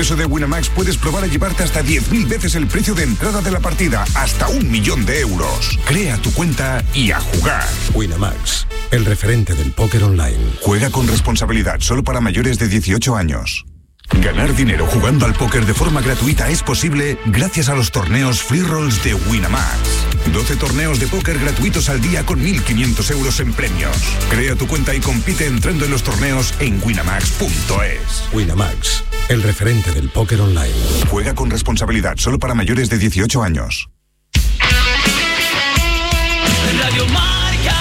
Expreso de Winamax puedes probar a llevarte hasta 10.000 veces el precio de entrada de la partida, hasta 1 millón de euros. Crea tu cuenta y a jugar. Winamax, el referente del póker online. Juega con responsabilidad, solo para mayores de 18 años. Ganar dinero jugando al póker de forma gratuita es posible gracias a los torneos Free Rolls de Winamax. 12 torneos de póker gratuitos al día con 1.500 euros en premios. Crea tu cuenta y compite entrando en los torneos en winamax.es. Winamax, el referente del póker online. Juega con responsabilidad, solo para mayores de 18 años. Radio Marca.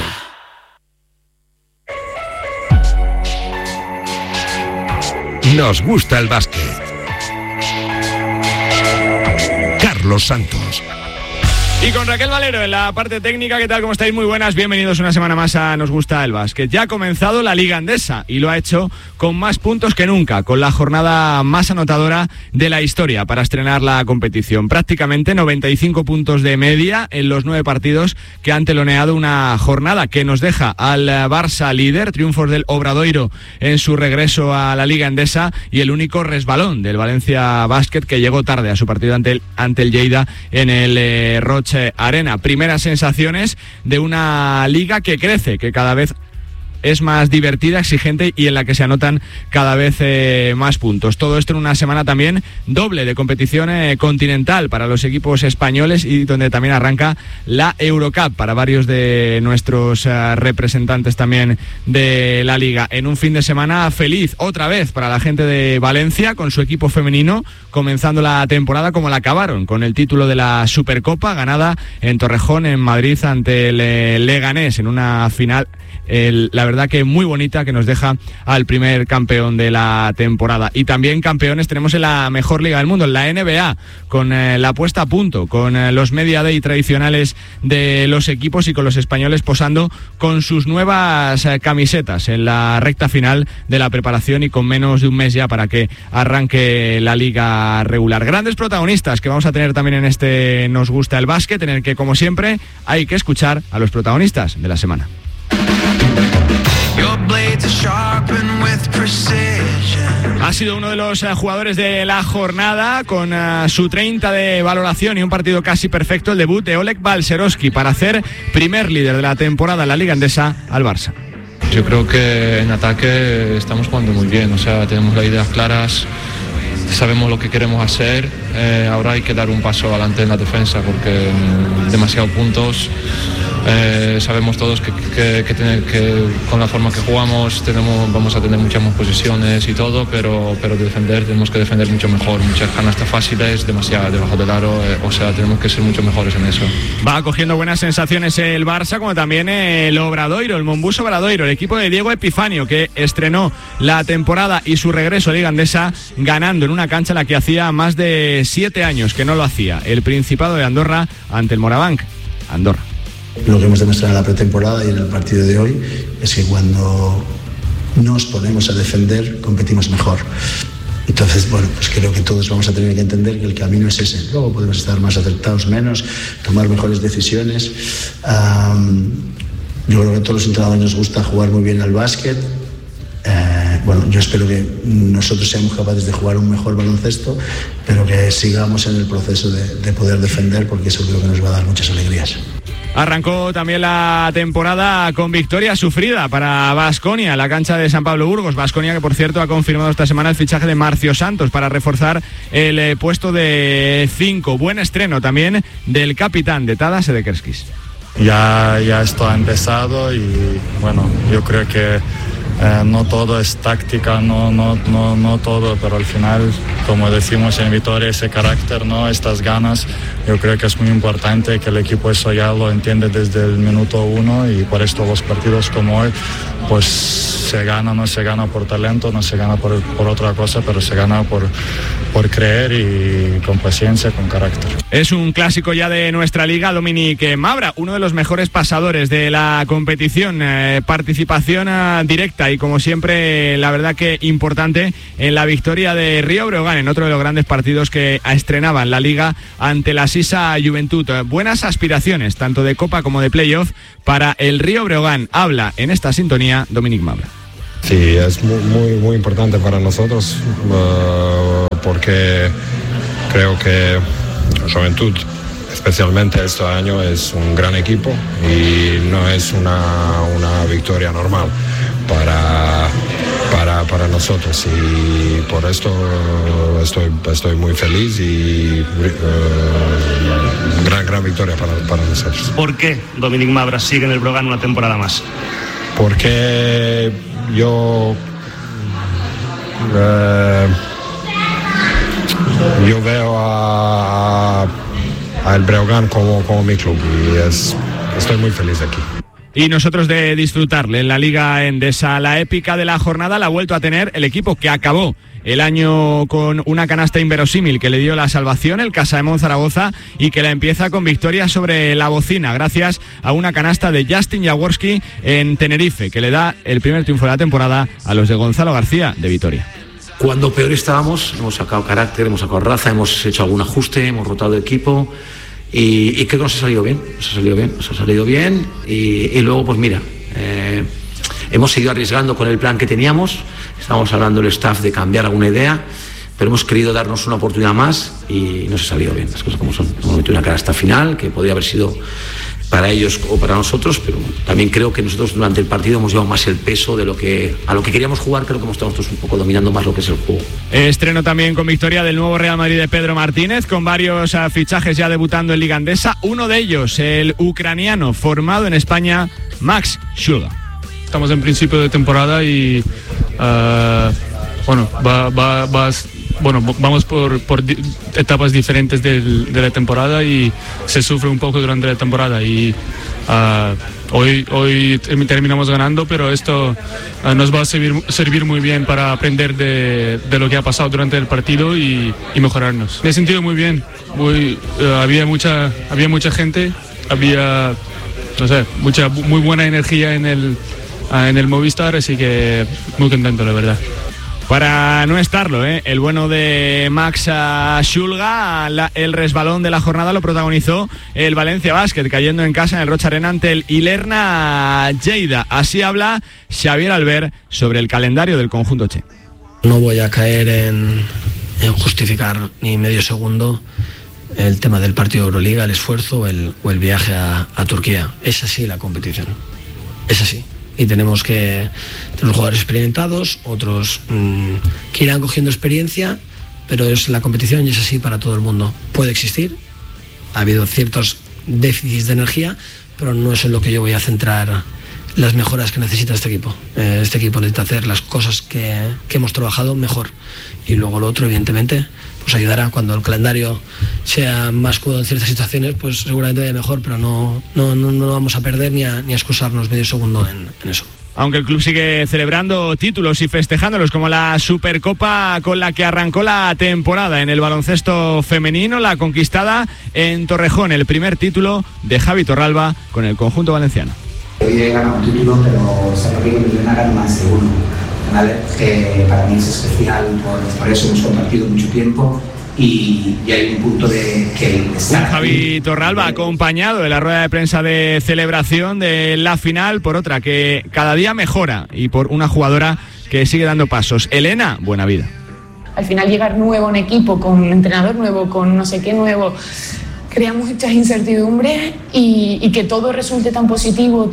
Nos gusta el básquet. Carlos Santos. Y con Raquel Valero en la parte técnica. ¿Qué tal? ¿Cómo estáis? Muy buenas, bienvenidos una semana más a Nos Gusta el Básquet. Ya ha comenzado la Liga Endesa y lo ha hecho con más puntos que nunca, con la jornada más anotadora de la historia para estrenar la competición. Prácticamente 95 puntos de media en los 9 partidos que han teloneado una jornada que nos deja al Barça líder, triunfos del Obradoiro en su regreso a la Liga Endesa y el único resbalón del Valencia Basket, que llegó tarde a su partido ante el Lleida en el Roche Arena. Primeras sensaciones de una liga que crece, que cada vez es más divertida, exigente y en la que se anotan cada vez más puntos. Todo esto en una semana también doble de competición continental para los equipos españoles y donde también arranca la Eurocup para varios de nuestros representantes también de la liga. En un fin de semana feliz otra vez para la gente de Valencia con su equipo femenino, comenzando la temporada como la acabaron, con el título de la Supercopa ganada en Torrejón, en Madrid, ante el Leganés en una final, la verdad que muy bonita, que nos deja al primer campeón de la temporada. Y también campeones tenemos en la mejor liga del mundo, en la NBA, con la puesta a punto, con los Media Day tradicionales de los equipos y con los españoles posando con sus nuevas camisetas en la recta final de la preparación y con menos de un mes ya para que arranque la liga regular. Grandes protagonistas que vamos a tener también en este Nos Gusta el Básquet, en el que, como siempre, hay que escuchar a los protagonistas de la semana. Ha sido uno de los jugadores de la jornada con su 30 de valoración y un partido casi perfecto, el debut de Oleg Balcerowski para hacer primer líder de la temporada en la Liga Endesa al Barça. Yo creo que en ataque estamos jugando muy bien, o sea, tenemos las ideas claras, sabemos lo que queremos hacer, ahora hay que dar un paso adelante en la defensa porque demasiados puntos. Sabemos todos que con la forma que jugamos vamos a tener muchas más posiciones y todo, pero tenemos que defender mucho mejor, muchas canastas fáciles, demasiado debajo del aro, o sea, tenemos que ser mucho mejores en eso. Va cogiendo buenas sensaciones el Barça, como también el Obradoiro, el Monbus Obradoiro, el equipo de Diego Epifanio, que estrenó la temporada y su regreso a Liga Endesa ganando en una cancha en la que hacía más de 7 años que no lo hacía, el Principado de Andorra ante el Morabanc Andorra. Lo que hemos demostrado en la pretemporada y en el partido de hoy es que cuando nos ponemos a defender competimos mejor. Entonces, bueno, pues creo que todos vamos a tener que entender que el camino es ese. Luego podemos estar más acertados, menos, tomar mejores decisiones. Yo creo que a todos los entrenadores nos gusta jugar muy bien al básquet. Bueno, yo espero que nosotros seamos capaces de jugar un mejor baloncesto, pero que sigamos en el proceso de poder defender, porque eso creo que nos va a dar muchas alegrías. Arrancó también la temporada con victoria sufrida para Baskonia, la cancha de San Pablo Burgos. Baskonia, que por cierto ha confirmado esta semana el fichaje de Marcio Santos para reforzar el puesto de 5. Buen estreno también del capitán de Tadas Sedekerskis. Ya esto ha empezado y bueno, yo creo que no todo es táctica, no todo, pero al final, como decimos en Vitoria, ese carácter, ¿no? Estas ganas, yo creo que es muy importante que el equipo eso ya lo entiende desde el minuto 1 y por esto los partidos como hoy, pues se gana, no se gana por talento, no se gana por otra cosa, pero se gana por creer y con paciencia, con carácter. Es un clásico ya de nuestra liga, Dominic Mabra, uno de los mejores pasadores de la competición, participación directa y como siempre, la verdad que importante en la victoria de Río Breogán, en otro de los grandes partidos que estrenaban la liga ante la Sisa Juventud. Buenas aspiraciones, tanto de Copa como de Playoff, para el Río Breogán. Habla en esta sintonía Dominic Mabra. Sí, es muy importante para nosotros porque creo que Juventud, especialmente este año, es un gran equipo y no es una victoria normal para nosotros, y por esto estoy muy feliz y gran victoria para nosotros. ¿Por qué Dominic Mabra sigue en el Brogan una temporada más? Porque yo veo al Breogán como mi club y estoy muy feliz aquí. Y nosotros de disfrutarle en la Liga Endesa. La épica de la jornada la ha vuelto a tener el equipo que acabó el año con una canasta inverosímil que le dio la salvación, el Casaemón Zaragoza, y que la empieza con victoria sobre la Bocina gracias a una canasta de Justin Jaworski en Tenerife, que le da el primer triunfo de la temporada a los de Gonzalo García de Vitoria. Cuando peor estábamos, hemos sacado carácter, hemos sacado raza, hemos hecho algún ajuste, hemos rotado de equipo y creo que nos ha salido bien, y luego pues mira, hemos seguido arriesgando con el plan que teníamos, estábamos hablando el staff de cambiar alguna idea, pero hemos querido darnos una oportunidad más y nos ha salido bien, las cosas como son. Hemos metido una canasta final que podría haber sido para ellos o para nosotros, pero también creo que nosotros durante el partido hemos llevado más el peso de a lo que queríamos jugar. Creo que hemos estado nosotros un poco dominando más lo que es el juego. Estreno también con victoria del nuevo Real Madrid de Pedro Martínez, con varios fichajes ya debutando en Liga Endesa, uno de ellos el ucraniano formado en España, Max Shulga. Estamos en principio de temporada y vamos por etapas diferentes de la temporada y se sufre un poco durante la temporada y hoy terminamos ganando, pero esto nos va a servir muy bien para aprender de lo que ha pasado durante el partido y mejorarnos. Me he sentido muy bien, había mucha gente, había muy buena energía en el Movistar, así que muy contento, la verdad. Para no estarlo, el bueno de Max Shulga, el resbalón de la jornada lo protagonizó el Valencia Basket, cayendo en casa en el Rocha Arena ante el Ilerna Lleida. Así habla Xavier Albert sobre el calendario del conjunto che. No voy a caer en justificar ni medio segundo el tema del partido de Euroliga, el esfuerzo o el viaje a Turquía. Es así la competición, es así. Y tenemos jugadores experimentados, otros que irán cogiendo experiencia, pero es la competición y es así para todo el mundo. Puede existir, ha habido ciertos déficits de energía, pero no es en lo que yo voy a centrar las mejoras que necesita este equipo. Este equipo necesita hacer las cosas que hemos trabajado mejor, y luego lo otro, evidentemente, pues ayudará. Cuando el calendario sea más cómodo en ciertas situaciones, pues seguramente vaya mejor, pero no vamos a perder ni a excusarnos medio segundo en eso. Aunque el club sigue celebrando títulos y festejándolos, como la Supercopa con la que arrancó la temporada en el baloncesto femenino, la conquistada en Torrejón, el primer título de Javi Torralba con el conjunto valenciano. Hoy he ganado un título, pero ese partido que me ganar más de uno, ¿vale? Que para mí es especial, por eso hemos compartido mucho tiempo y hay un punto de que está. Javi Torralba acompañado de la rueda de prensa de celebración de la final por otra que cada día mejora y por una jugadora que sigue dando pasos. Elena Buenavida. Al final llegar nuevo a un equipo, con un entrenador nuevo, con no sé qué nuevo, crea muchas incertidumbres y que todo resulte tan positivo,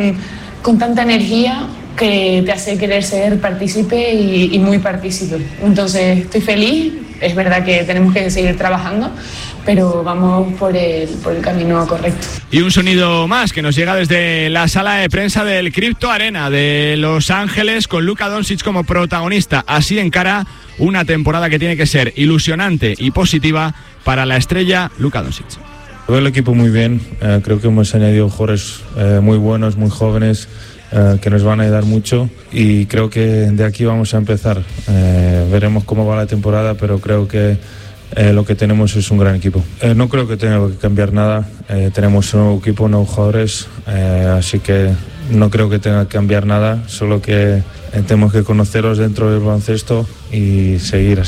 con tanta energía, que te hace querer ser partícipe y muy partícipe. Entonces estoy feliz, es verdad que tenemos que seguir trabajando, pero vamos por el camino correcto. Y un sonido más que nos llega desde la sala de prensa del Crypto Arena de Los Ángeles, con Luka Doncic como protagonista. Así encara una temporada que tiene que ser ilusionante y positiva para la estrella Luka Doncic. Veo el equipo muy bien, creo que hemos añadido jugadores muy buenos, muy jóvenes, que nos van a ayudar mucho, y creo que de aquí vamos a empezar. Veremos cómo va la temporada, pero creo que lo que tenemos es un gran equipo. No creo que tenga que cambiar nada, tenemos un nuevo equipo, nuevos jugadores, así que no creo que tenga que cambiar nada, solo que tenemos que conocerlos dentro del baloncesto y seguir así.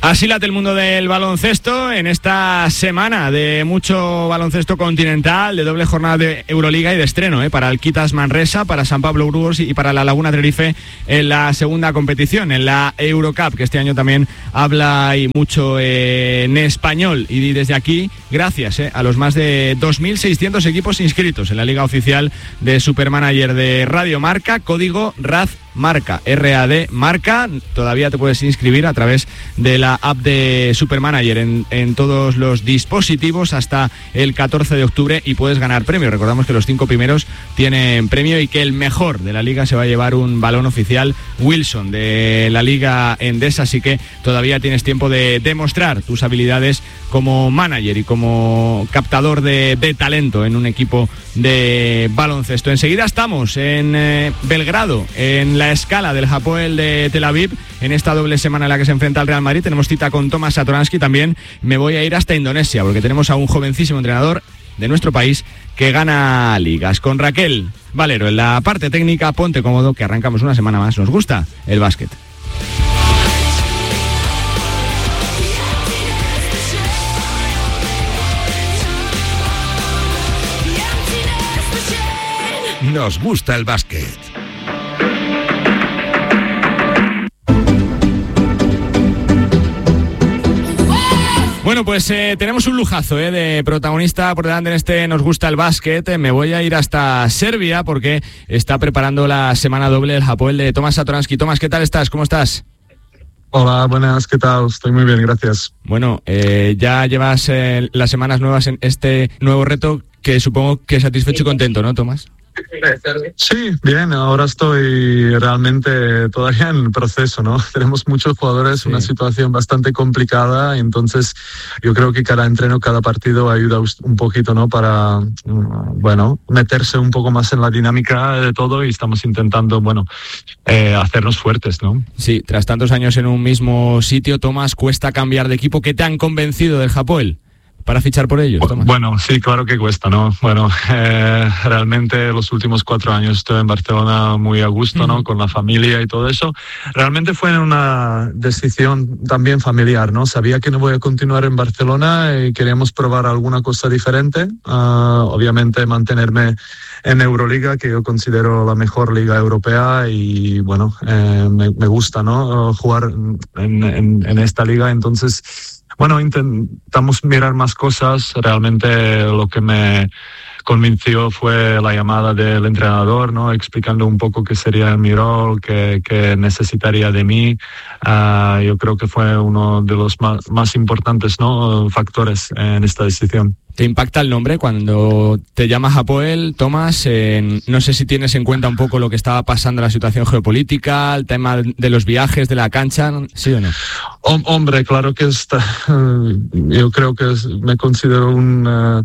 Así late el mundo del baloncesto en esta semana de mucho baloncesto continental, de doble jornada de Euroliga y de estreno para el Kitas Manresa, para San Pablo Brewers y para la Laguna Tenerife en la segunda competición, en la Eurocup, que este año también habla y mucho en español. Y desde aquí, gracias a los más de 2.600 equipos inscritos en la liga oficial de Supermanager de Radio Marca, código RAD-Marca, RAD Marca. Todavía te puedes inscribir a través de la app de Supermanager en todos los dispositivos hasta el 14 de octubre y puedes ganar premio. Recordamos que los 5 primeros tienen premio y que el mejor de la liga se va a llevar un balón oficial Wilson de la Liga Endesa, así que todavía tienes tiempo de demostrar tus habilidades como manager y como captador de talento en un equipo de baloncesto. Enseguida estamos en Belgrado, en la escala del Hapoel de Tel Aviv, en esta doble semana en la que se enfrenta al Real Madrid. Tenemos cita con Tomas Satoransky. También me voy a ir hasta Indonesia porque tenemos a un jovencísimo entrenador de nuestro país que gana ligas. Con Raquel Valero en la parte técnica, ponte cómodo que arrancamos una semana más. Nos gusta el básquet. Nos gusta el básquet. Bueno, pues tenemos un lujazo de protagonista por delante en este Nos gusta el básquet. Me voy a ir hasta Serbia porque está preparando la semana doble del Hapoel de Tomas Satoransky. Tomás, ¿qué tal estás? ¿Cómo estás? Hola, buenas, ¿qué tal? Estoy muy bien, gracias. Bueno, ya llevas las semanas nuevas en este nuevo reto que supongo que satisfecho y contento, ¿no, Tomás? Sí, bien, ahora estoy realmente todavía en el proceso, ¿no? Tenemos muchos jugadores, una situación bastante complicada, y entonces yo creo que cada entreno, cada partido ayuda un poquito, ¿no? Para, bueno, meterse un poco más en la dinámica de todo y estamos intentando, bueno, hacernos fuertes, ¿no? Sí, tras tantos años en un mismo sitio, Tomás, ¿cuesta cambiar de equipo? ¿Qué te han convencido del Hapoel para fichar por ellos, Tomás? Bueno, sí, claro que cuesta, ¿no? Bueno, realmente los últimos 4 años estoy en Barcelona muy a gusto, ¿no? Con la familia y todo eso. Realmente fue una decisión también familiar, ¿no? Sabía que no voy a continuar en Barcelona y queríamos probar alguna cosa diferente. Obviamente mantenerme en Euroliga, que yo considero la mejor liga europea, y bueno, me gusta, ¿no? Jugar en esta liga, entonces... Bueno, intentamos mirar más cosas. Realmente lo que me convenció fue la llamada del entrenador, ¿no? Explicando un poco qué sería mi rol, qué necesitaría de mí. Yo creo que fue uno de los más importantes, ¿no? Factores en esta decisión. ¿Te impacta el nombre cuando te llamas Hapoel, Tomás? No sé si tienes en cuenta un poco lo que estaba pasando en la situación geopolítica, el tema de los viajes, de la cancha, ¿sí o no? Hombre, claro que yo creo que me considero una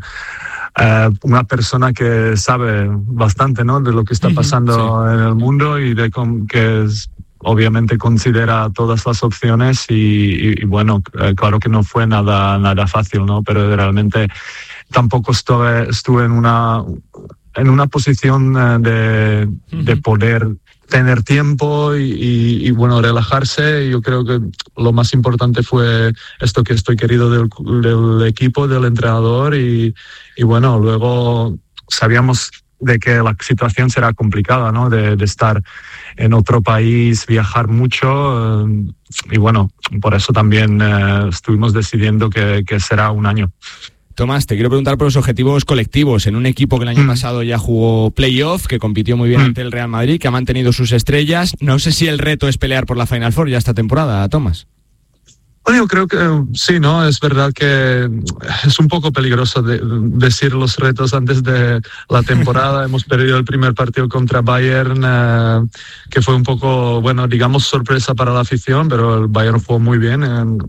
persona que sabe bastante, ¿no? De lo que está pasando en el mundo y de que obviamente considera todas las opciones y bueno, claro que no fue nada fácil, ¿no? Pero realmente tampoco estuve en una posición de poder tener tiempo y bueno, relajarse. Yo creo que lo más importante fue esto, que estoy querido del equipo, del entrenador y bueno, luego sabíamos de que la situación será complicada, ¿no? De estar en otro país, viajar mucho y bueno, por eso también estuvimos decidiendo que será un año. Tomás, te quiero preguntar por los objetivos colectivos en un equipo que el año pasado ya jugó playoff, que compitió muy bien ante el Real Madrid, que ha mantenido sus estrellas. No sé si el reto es pelear por la Final Four ya esta temporada, Tomás. Bueno, yo creo que sí, ¿no? Es verdad que es un poco peligroso decir los retos antes de la temporada. Hemos perdido el primer partido contra Bayern, que fue un poco, bueno, digamos sorpresa para la afición, pero el Bayern jugó muy bien.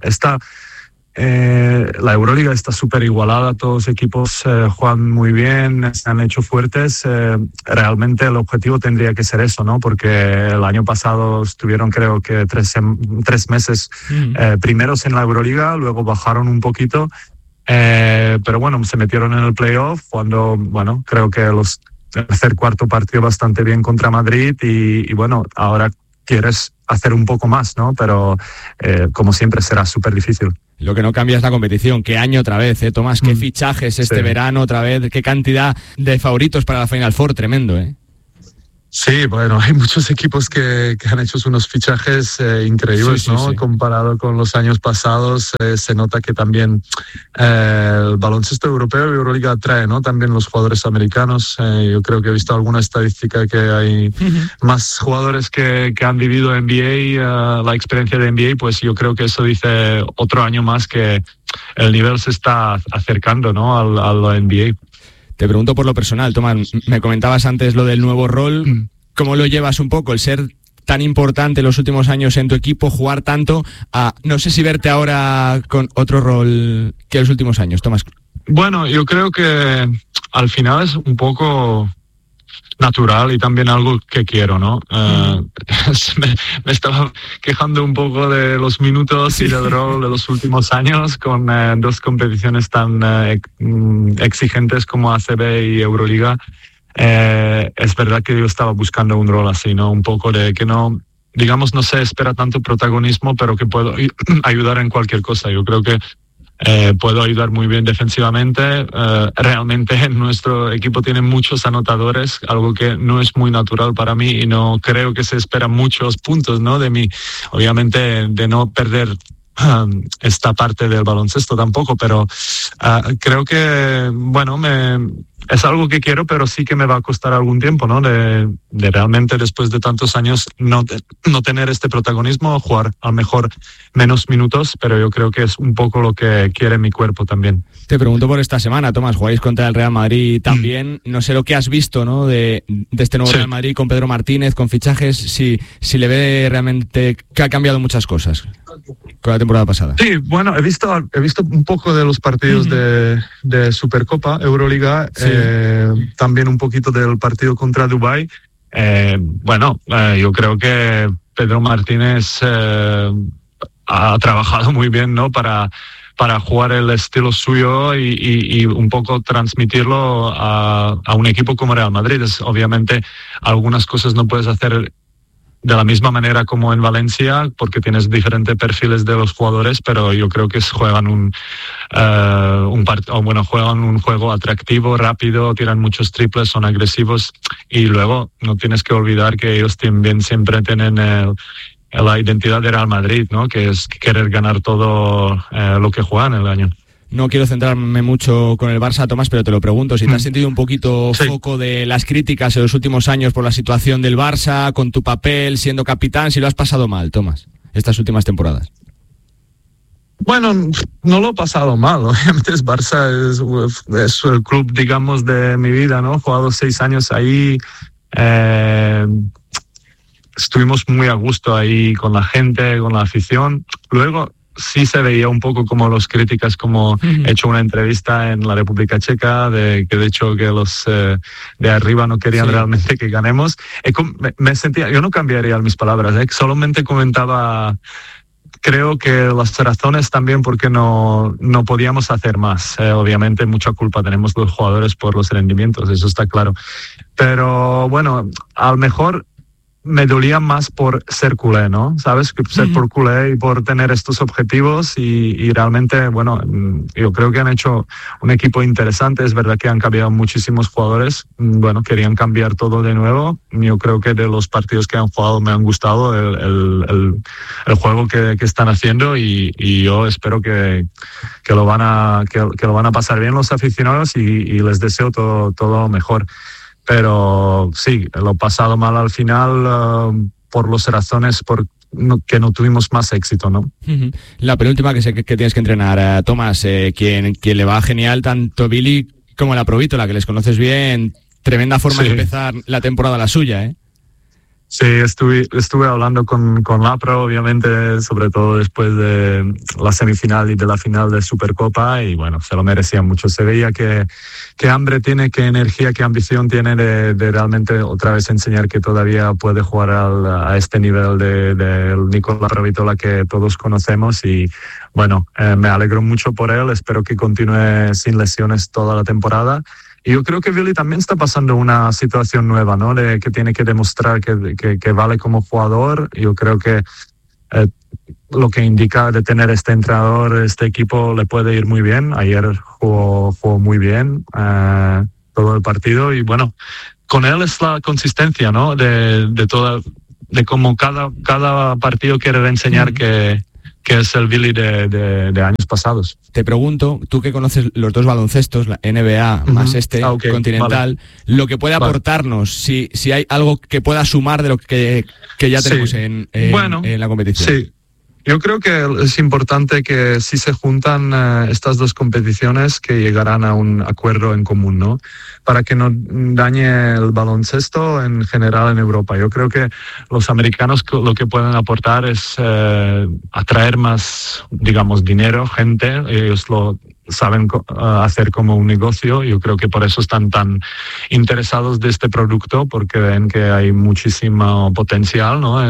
La Euroliga está súper igualada, todos los equipos juegan muy bien, se han hecho fuertes. Realmente el objetivo tendría que ser eso, ¿no? Porque el año pasado estuvieron, creo que 3 meses primeros en la Euroliga, luego bajaron un poquito, pero bueno, se metieron en el playoff cuando, bueno, creo que el cuarto partido bastante bien contra Madrid y bueno, ahora quieres hacer un poco más, ¿no? Pero como siempre será súper difícil. Lo que no cambia es la competición. ¿Qué año otra vez, Tomás? ¿Qué fichajes este verano otra vez? ¿Qué cantidad de favoritos para la Final Four? Tremendo, ¿eh? Sí, bueno, hay muchos equipos que han hecho unos fichajes increíbles, ¿no? Comparado con los años pasados, se nota que también el baloncesto europeo y Euroliga atrae, ¿no? También los jugadores americanos. Yo creo que he visto alguna estadística que hay más jugadores que han vivido NBA, la experiencia de NBA, pues yo creo que eso dice otro año más que el nivel se está acercando, ¿no? a la NBA. Te pregunto por lo personal, Tomás, me comentabas antes lo del nuevo rol. ¿Cómo lo llevas un poco, el ser tan importante en los últimos años en tu equipo, jugar tanto, a no sé si verte ahora con otro rol que los últimos años, Tomás? Bueno, yo creo que al final es un poco natural y también algo que quiero, ¿no? Me estaba quejando un poco de los minutos y del rol de los últimos años con dos competiciones tan exigentes como ACB y Euroliga. Es verdad que yo estaba buscando un rol así, ¿no? Un poco de que no, digamos, no se espera tanto protagonismo, pero que puedo ayudar en cualquier cosa. Yo creo que puedo ayudar muy bien defensivamente. Realmente en nuestro equipo tienen muchos anotadores, algo que no es muy natural para mí y no creo que se esperan muchos puntos, ¿no? De mí, obviamente, de no perder esta parte del baloncesto tampoco, pero creo que, bueno, es algo que quiero, pero sí que me va a costar algún tiempo, ¿no? De realmente después de tantos años no tener este protagonismo, jugar a lo mejor menos minutos, pero yo creo que es un poco lo que quiere mi cuerpo también. Te pregunto por esta semana, Tomás, jugáis contra el Real Madrid también. No sé lo que has visto, ¿no? De este nuevo Real Madrid con Pedro Martínez, con fichajes, si le ve realmente que ha cambiado muchas cosas con la temporada pasada. Sí, bueno, he visto un poco de los partidos de Supercopa, Euroliga, también un poquito del partido contra Dubái. Yo creo que Pedro Martínez ha trabajado muy bien, ¿no? Para jugar el estilo suyo y un poco transmitirlo a un equipo como Real Madrid. Obviamente algunas cosas no puedes hacer de la misma manera como en Valencia, porque tienes diferentes perfiles de los jugadores, pero yo creo que juegan un juego atractivo, rápido, tiran muchos triples, son agresivos y luego no tienes que olvidar que ellos también siempre tienen la identidad de Real Madrid, ¿no? Que es querer ganar todo lo que juegan el año. No quiero centrarme mucho con el Barça, Tomás, pero te lo pregunto, si te has sentido un poquito foco de las críticas en los últimos años por la situación del Barça, con tu papel, siendo capitán, si lo has pasado mal, Tomás, estas últimas temporadas. Bueno, no lo he pasado mal, obviamente es Barça, es el club, digamos, de mi vida, ¿no? He jugado 6 años ahí, estuvimos muy a gusto ahí con la gente, con la afición. Luego sí se veía un poco como los críticas, como he hecho una entrevista en la República Checa, que de hecho que los de arriba no querían realmente que ganemos. Me sentía, yo no cambiaría mis palabras, solamente comentaba, creo que las razones también porque no podíamos hacer más. Obviamente mucha culpa tenemos los jugadores por los rendimientos, eso está claro. Pero bueno, a lo mejor me dolía más por ser culé, ¿no? ¿Sabes? Ser por culé y por tener estos objetivos y realmente, bueno, yo creo que han hecho un equipo interesante. Es verdad que han cambiado muchísimos jugadores. Bueno, querían cambiar todo de nuevo. Yo creo que de los partidos que han jugado me han gustado el juego que están haciendo y yo espero que lo van a pasar bien los aficionados y les deseo todo lo mejor. Pero sí, lo he pasado mal al final por las razones que no tuvimos más éxito, ¿no? La penúltima que sé que tienes que entrenar, Tomás, quien le va genial, tanto Billy como la Provítola, que les conoces bien, tremenda forma de empezar la temporada la suya, ¿eh? Sí, estuve hablando con Lapro, obviamente, sobre todo después de la semifinal y de la final de Supercopa, y bueno, se lo merecía mucho. Se veía que hambre tiene, qué energía, qué ambición tiene de realmente otra vez enseñar que todavía puede jugar a este nivel de Nicolás Provítola que todos conocemos y bueno, me alegro mucho por él, espero que continúe sin lesiones toda la temporada. Y yo creo que Willy también está pasando una situación nueva, ¿no? Que tiene que demostrar que vale como jugador. Yo creo que lo que indica de tener este entrenador, este equipo le puede ir muy bien. Ayer jugó muy bien todo el partido y bueno, con él es la consistencia, ¿no? De cómo cada partido quiere enseñar que es el Willy de años pasados. Te pregunto, tú que conoces los dos baloncestos, la NBA más continental, vale, lo que puede aportarnos, si hay algo que pueda sumar de lo que ya tenemos en la competición. Sí. Yo creo que es importante que si se juntan estas dos competiciones que llegarán a un acuerdo en común, ¿no? Para que no dañe el baloncesto en general en Europa. Yo creo que los americanos lo que pueden aportar es atraer más, digamos, dinero, gente. Ellos lo saben hacer como un negocio. Yo creo que por eso están tan interesados de este producto, porque ven que hay muchísimo potencial, ¿no?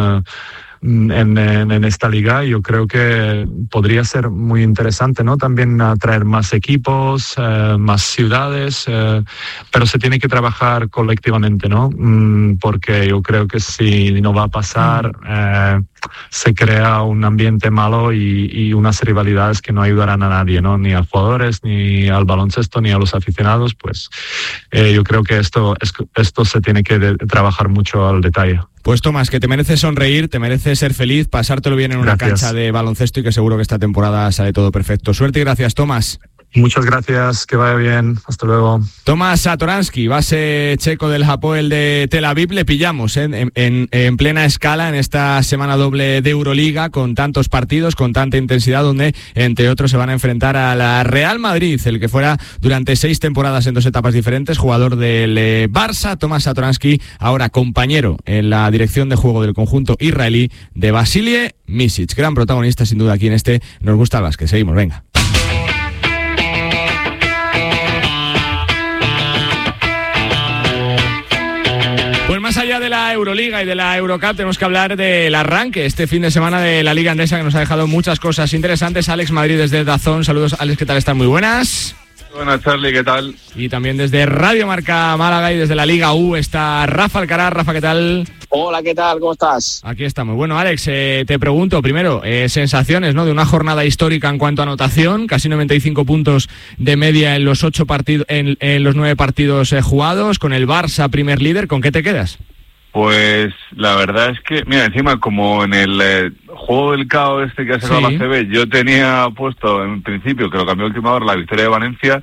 En esta liga. Yo creo que podría ser muy interesante, ¿no? También atraer más equipos, más ciudades, pero se tiene que trabajar colectivamente, ¿no? Porque yo creo que si no va a pasar, se crea un ambiente malo y unas rivalidades que no ayudarán a nadie, ¿no? Ni a jugadores, ni al baloncesto, ni a los aficionados. Pues yo creo que esto se tiene que trabajar mucho al detalle. Pues Tomás, que te mereces sonreír, te mereces ser feliz, pasártelo bien en una cancha de baloncesto y que seguro que esta temporada sale todo perfecto. Suerte y gracias, Tomás. Muchas gracias, que vaya bien, hasta luego. Tomás Satoransky, base checo del Hapoel de Tel Aviv, le pillamos en plena escala en esta semana doble de Euroliga, con tantos partidos, con tanta intensidad, donde entre otros se van a enfrentar a la Real Madrid, el que fuera durante 6 temporadas en 2 etapas diferentes, jugador del Barça. Tomás Satoransky, ahora compañero en la dirección de juego del conjunto israelí de Vasilije Micic, gran protagonista sin duda aquí en este Nos Gusta el Básquet. Seguimos, venga. Pues más allá de la Euroliga y de la Eurocup tenemos que hablar del arranque este fin de semana de la Liga Endesa, que nos ha dejado muchas cosas interesantes. Alex Madrid desde DAZN, saludos Alex, ¿qué tal están? Muy buenas. Buenas, Charlie, ¿qué tal? Y también desde Radio Marca Málaga y desde la Liga U está Rafa Alcaraz. Rafa, ¿qué tal? Hola, ¿qué tal? ¿Cómo estás? Aquí estamos. Bueno, Alex, te pregunto primero, sensaciones, ¿no?, de una jornada histórica en cuanto a anotación, casi 95 puntos de media en los 8 partidos, en los 9 partidos jugados, con el Barça primer líder. ¿Con qué te quedas? Pues la verdad es que, mira, encima como en el juego del KO que ha sacado la CB, yo tenía puesto en principio, que lo cambió a última hora, la victoria de Valencia,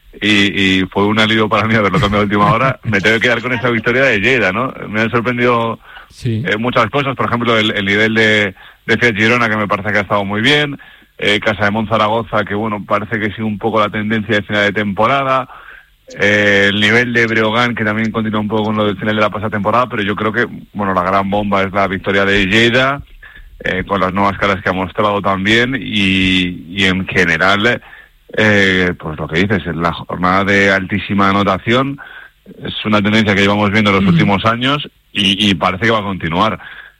y fue un alivio para mí haberlo cambiado a última hora. Me tengo que quedar con esa victoria de Lleida, ¿no? Me han sorprendido muchas cosas, por ejemplo, el nivel de Fiat Girona, que me parece que ha estado muy bien, Casa de Monzaragoza, que bueno, parece que sigue un poco la tendencia de final de temporada, el nivel de Breogán, que también continúa un poco con lo del final de la pasada temporada, pero yo creo que, bueno, la gran bomba es la victoria de Lleida, con las nuevas caras que ha mostrado también, y en general, pues lo que dices, en la jornada de altísima anotación, es una tendencia que llevamos viendo en los últimos años, y parece que va a continuar.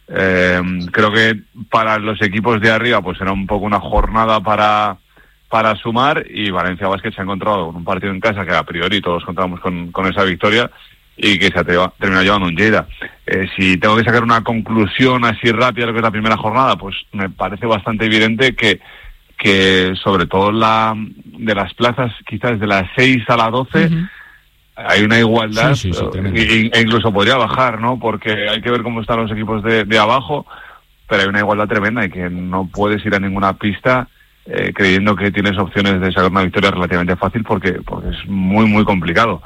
Creo que para los equipos de arriba, pues será un poco una jornada para sumar, y Valencia Basket se ha encontrado con un partido en casa que a priori todos contamos con esa victoria y que se ha terminado llevando un Lleida. Si tengo que sacar una conclusión así rápida de lo que es la primera jornada, pues me parece bastante evidente que sobre todo de las plazas, quizás de las 6 a las 12, hay una igualdad, e incluso podría bajar, ¿no? Porque hay que ver cómo están los equipos de abajo, pero hay una igualdad tremenda y que no puedes ir a ninguna pista creyendo que tienes opciones de sacar una victoria relativamente fácil, porque es muy, muy complicado.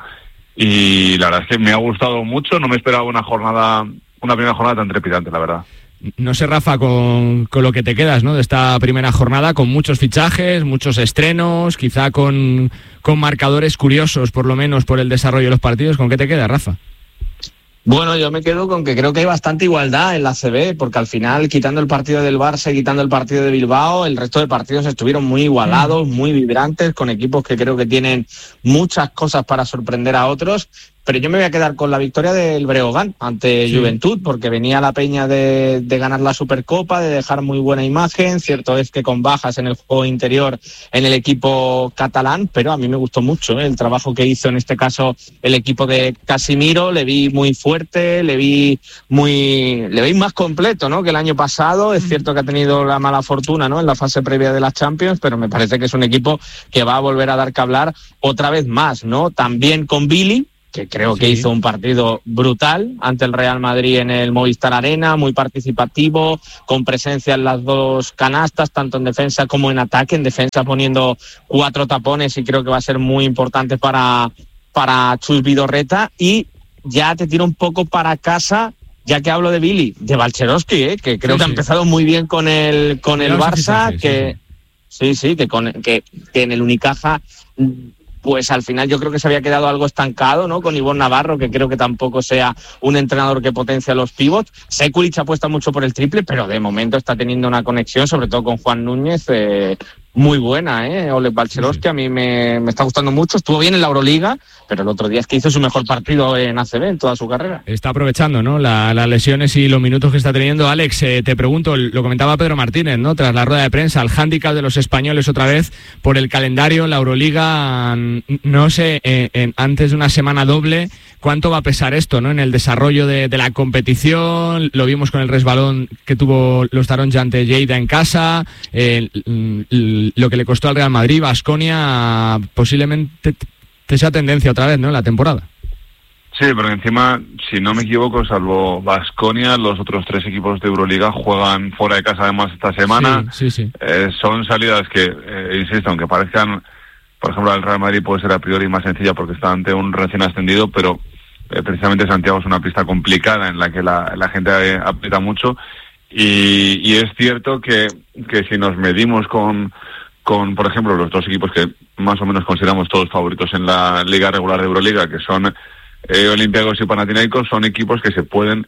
Y la verdad es que me ha gustado mucho, no me esperaba una primera jornada tan trepidante, la verdad. No sé, Rafa, con lo que te quedas, ¿no?, de esta primera jornada, con muchos fichajes, muchos estrenos, quizá con marcadores curiosos, por lo menos por el desarrollo de los partidos. ¿Con qué te quedas, Rafa? Bueno, yo me quedo con que creo que hay bastante igualdad en la CB, porque al final, quitando el partido del Barça y quitando el partido de Bilbao, el resto de partidos estuvieron muy igualados, muy vibrantes, con equipos que creo que tienen muchas cosas para sorprender a otros, pero yo me voy a quedar con la victoria del Breogán ante Juventud, porque venía la Peña de ganar la Supercopa, de dejar muy buena imagen. Cierto es que con bajas en el juego interior en el equipo catalán, pero a mí me gustó mucho el trabajo que hizo en este caso el equipo de Casimiro. Le vi muy fuerte, le vi más completo, ¿no?, que el año pasado. Es cierto que ha tenido la mala fortuna, ¿no?, en la fase previa de las Champions, pero me parece que es un equipo que va a volver a dar que hablar otra vez más, ¿no? También con Billy, que creo que hizo un partido brutal ante el Real Madrid en el Movistar Arena, muy participativo, con presencia en las dos canastas, tanto en defensa como en ataque. En defensa poniendo 4 tapones, y creo que va a ser muy importante para Chus Vidorreta. Y ya te tiro un poco para casa, ya que hablo de Billy, de Balcherowski, que creo que ha empezado muy bien con el Barça, que en el Unicaja, pues al final yo creo que se había quedado algo estancado, ¿no?, con Ivonne Navarro, que creo que tampoco sea un entrenador que potencia los pivots. Sekulic apuesta mucho por el triple, pero de momento está teniendo una conexión, sobre todo con Juan Núñez, muy buena, Oleg Balcherowski. A mí me está gustando mucho. Estuvo bien en la Euroliga, pero el otro día es que hizo su mejor partido en ACB en toda su carrera. Está aprovechando, ¿no?, las lesiones y los minutos que está teniendo. Alex, te pregunto, lo comentaba Pedro Martínez, ¿no?, tras la rueda de prensa, el hándicap de los españoles otra vez por el calendario. La Euroliga, no sé, antes de una semana doble, ¿cuánto va a pesar esto, ¿no?, en el desarrollo de la competición? Lo vimos con el resbalón que tuvo los Taronja ante Lleida en casa, lo que le costó al Real Madrid. Baskonia posiblemente sea tendencia otra vez, ¿no?, en la temporada. Sí, pero encima, si no me equivoco, salvo Baskonia, los otros 3 equipos de Euroliga juegan fuera de casa además esta semana. Sí. Son salidas que, insisto, aunque parezcan, por ejemplo, el Real Madrid puede ser a priori más sencilla porque está ante un recién ascendido, pero precisamente Santiago es una pista complicada en la que la gente aprieta mucho. Y es cierto que si nos medimos con, por ejemplo, los 2 equipos que más o menos consideramos todos favoritos en la liga regular de Euroliga, que son Olympiacos y Panathinaikos, son equipos que se pueden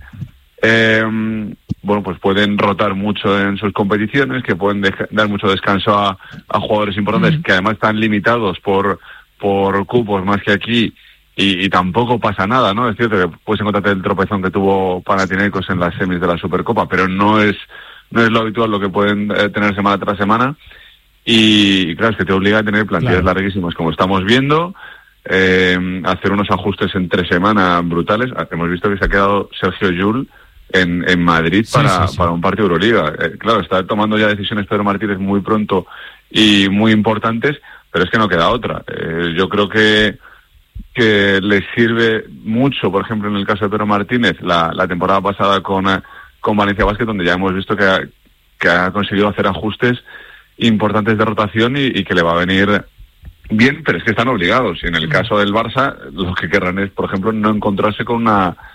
pues pueden rotar mucho en sus competiciones, que pueden dar mucho descanso a jugadores importantes, que además están limitados por cupos más que aquí. Y tampoco pasa nada, ¿no? Es cierto que puedes encontrarte el tropezón que tuvo Panathinaikos en las semis de la Supercopa, pero no es lo habitual lo que pueden tener semana tras semana. Y claro, es que te obliga a tener plantillas larguísimas, como estamos viendo, hacer unos ajustes en 3 semanas brutales. Hemos visto que se ha quedado Sergio Llull en Madrid para un partido de Euroliga. Claro, está tomando ya decisiones Pedro Martínez muy pronto y muy importantes, pero es que no queda otra. Yo creo que les sirve mucho, por ejemplo, en el caso de Pedro Martínez, la temporada pasada con Valencia Basket, donde ya hemos visto que ha conseguido hacer ajustes importantes de rotación y que le va a venir bien, pero es que están obligados. Y en el caso del Barça, lo que querrán es, por ejemplo, no encontrarse con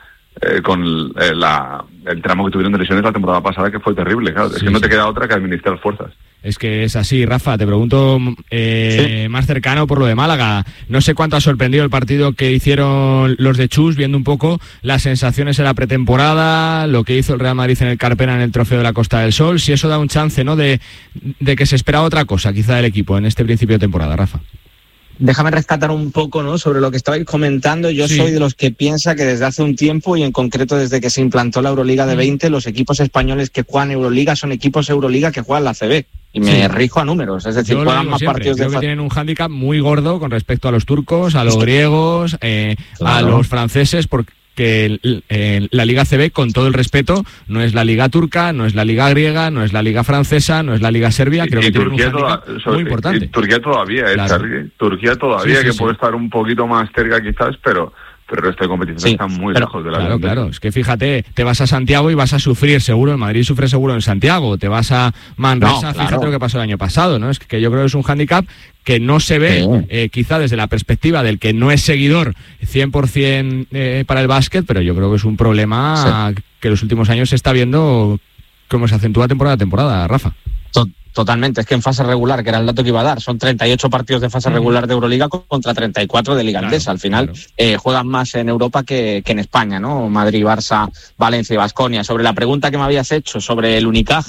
el tramo que tuvieron de lesiones la temporada pasada, que fue terrible. Claro, es que no te queda otra que administrar fuerzas. Es que es así, Rafa. Te pregunto más cercano por lo de Málaga. No sé cuánto ha sorprendido el partido que hicieron los de Chus, viendo un poco las sensaciones en la pretemporada, lo que hizo el Real Madrid en el Carpena en el Trofeo de la Costa del Sol. Si eso da un chance, ¿no?, de que se esperaba otra cosa quizá del equipo en este principio de temporada, Rafa. Déjame rescatar un poco, ¿no?, sobre lo que estabais comentando. Yo soy de los que piensa que desde hace un tiempo, y en concreto desde que se implantó la Euroliga de 20, los equipos españoles que juegan Euroliga son equipos Euroliga que juegan la ACB. Y me rijo a números, es decir, juegan más partidos Creo que tienen un hándicap muy gordo con respecto a los turcos, a los griegos, a los franceses, porque la Liga ACB, con todo el respeto, no es la Liga turca, no es la Liga griega, no es la Liga francesa, no es la Liga serbia. Creo que tiene un hándicap muy importante. Turquía todavía, Turquía todavía, que puede estar un poquito más cerca quizás, pero el resto de competiciones están muy lejos de la Liga. Claro, es que fíjate, te vas a Santiago y vas a sufrir seguro. El Madrid sufre seguro en Santiago. Te vas a Manresa, fíjate lo que pasó el año pasado, ¿no? Es que yo creo que es un hándicap que no se ve quizá desde la perspectiva del que no es seguidor 100% para el básquet, pero yo creo que es un problema que en los últimos años se está viendo cómo se acentúa temporada a temporada, Rafa. Totalmente, es que en fase regular, que era el dato que iba a dar, son 38 partidos de fase regular de Euroliga contra 34 de Liga Andesa. Al final juegan más en Europa que en España, ¿no? Madrid, Barça, Valencia y Baskonia. Sobre la pregunta que me habías hecho sobre el Unicaja,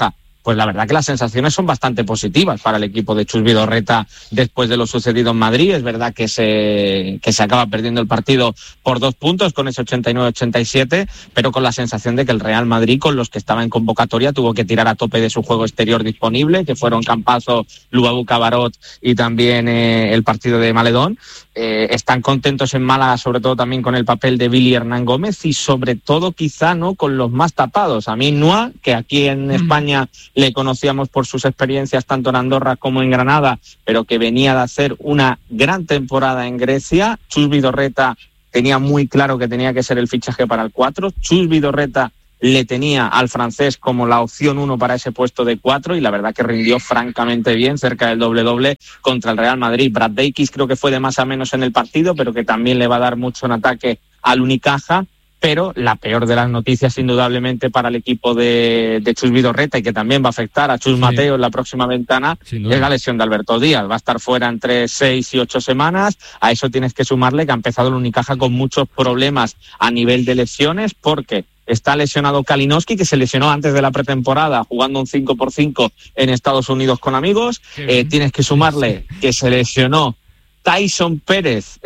pues la verdad que las sensaciones son bastante positivas para el equipo de Chus Vidorreta después de lo sucedido en Madrid. Es verdad que se acaba perdiendo el partido por 2 puntos con ese 89-87, pero con la sensación de que el Real Madrid, con los que estaba en convocatoria, tuvo que tirar a tope de su juego exterior disponible, que fueron Campazzo, Lubabu Cabarot y también el partido de Maledón. Están contentos en Málaga, sobre todo también con el papel de Billy Hernán Gómez y sobre todo quizá no con los más tapados. A mí Noah, que aquí en España le conocíamos por sus experiencias tanto en Andorra como en Granada, pero que venía de hacer una gran temporada en Grecia. Chus Vidorreta tenía muy claro que tenía que ser el fichaje para el 4. Chus Vidorreta le tenía al francés como la opción 1 para ese puesto de 4 y la verdad que rindió francamente bien, cerca del doble-doble contra el Real Madrid. Brad Dakies creo que fue de más a menos en el partido, pero que también le va a dar mucho en ataque al Unicaja. Pero la peor de las noticias, indudablemente, para el equipo de Chus Vidorreta y que también va a afectar a Chus Mateo en la próxima ventana, es la lesión de Alberto Díaz. Va a estar fuera entre 6 y 8 semanas. A eso tienes que sumarle que ha empezado el Unicaja con muchos problemas a nivel de lesiones, porque está lesionado Kalinowski, que se lesionó antes de la pretemporada jugando un 5x5 en Estados Unidos con amigos. Tienes que sumarle que se lesionó Tyson Pérez,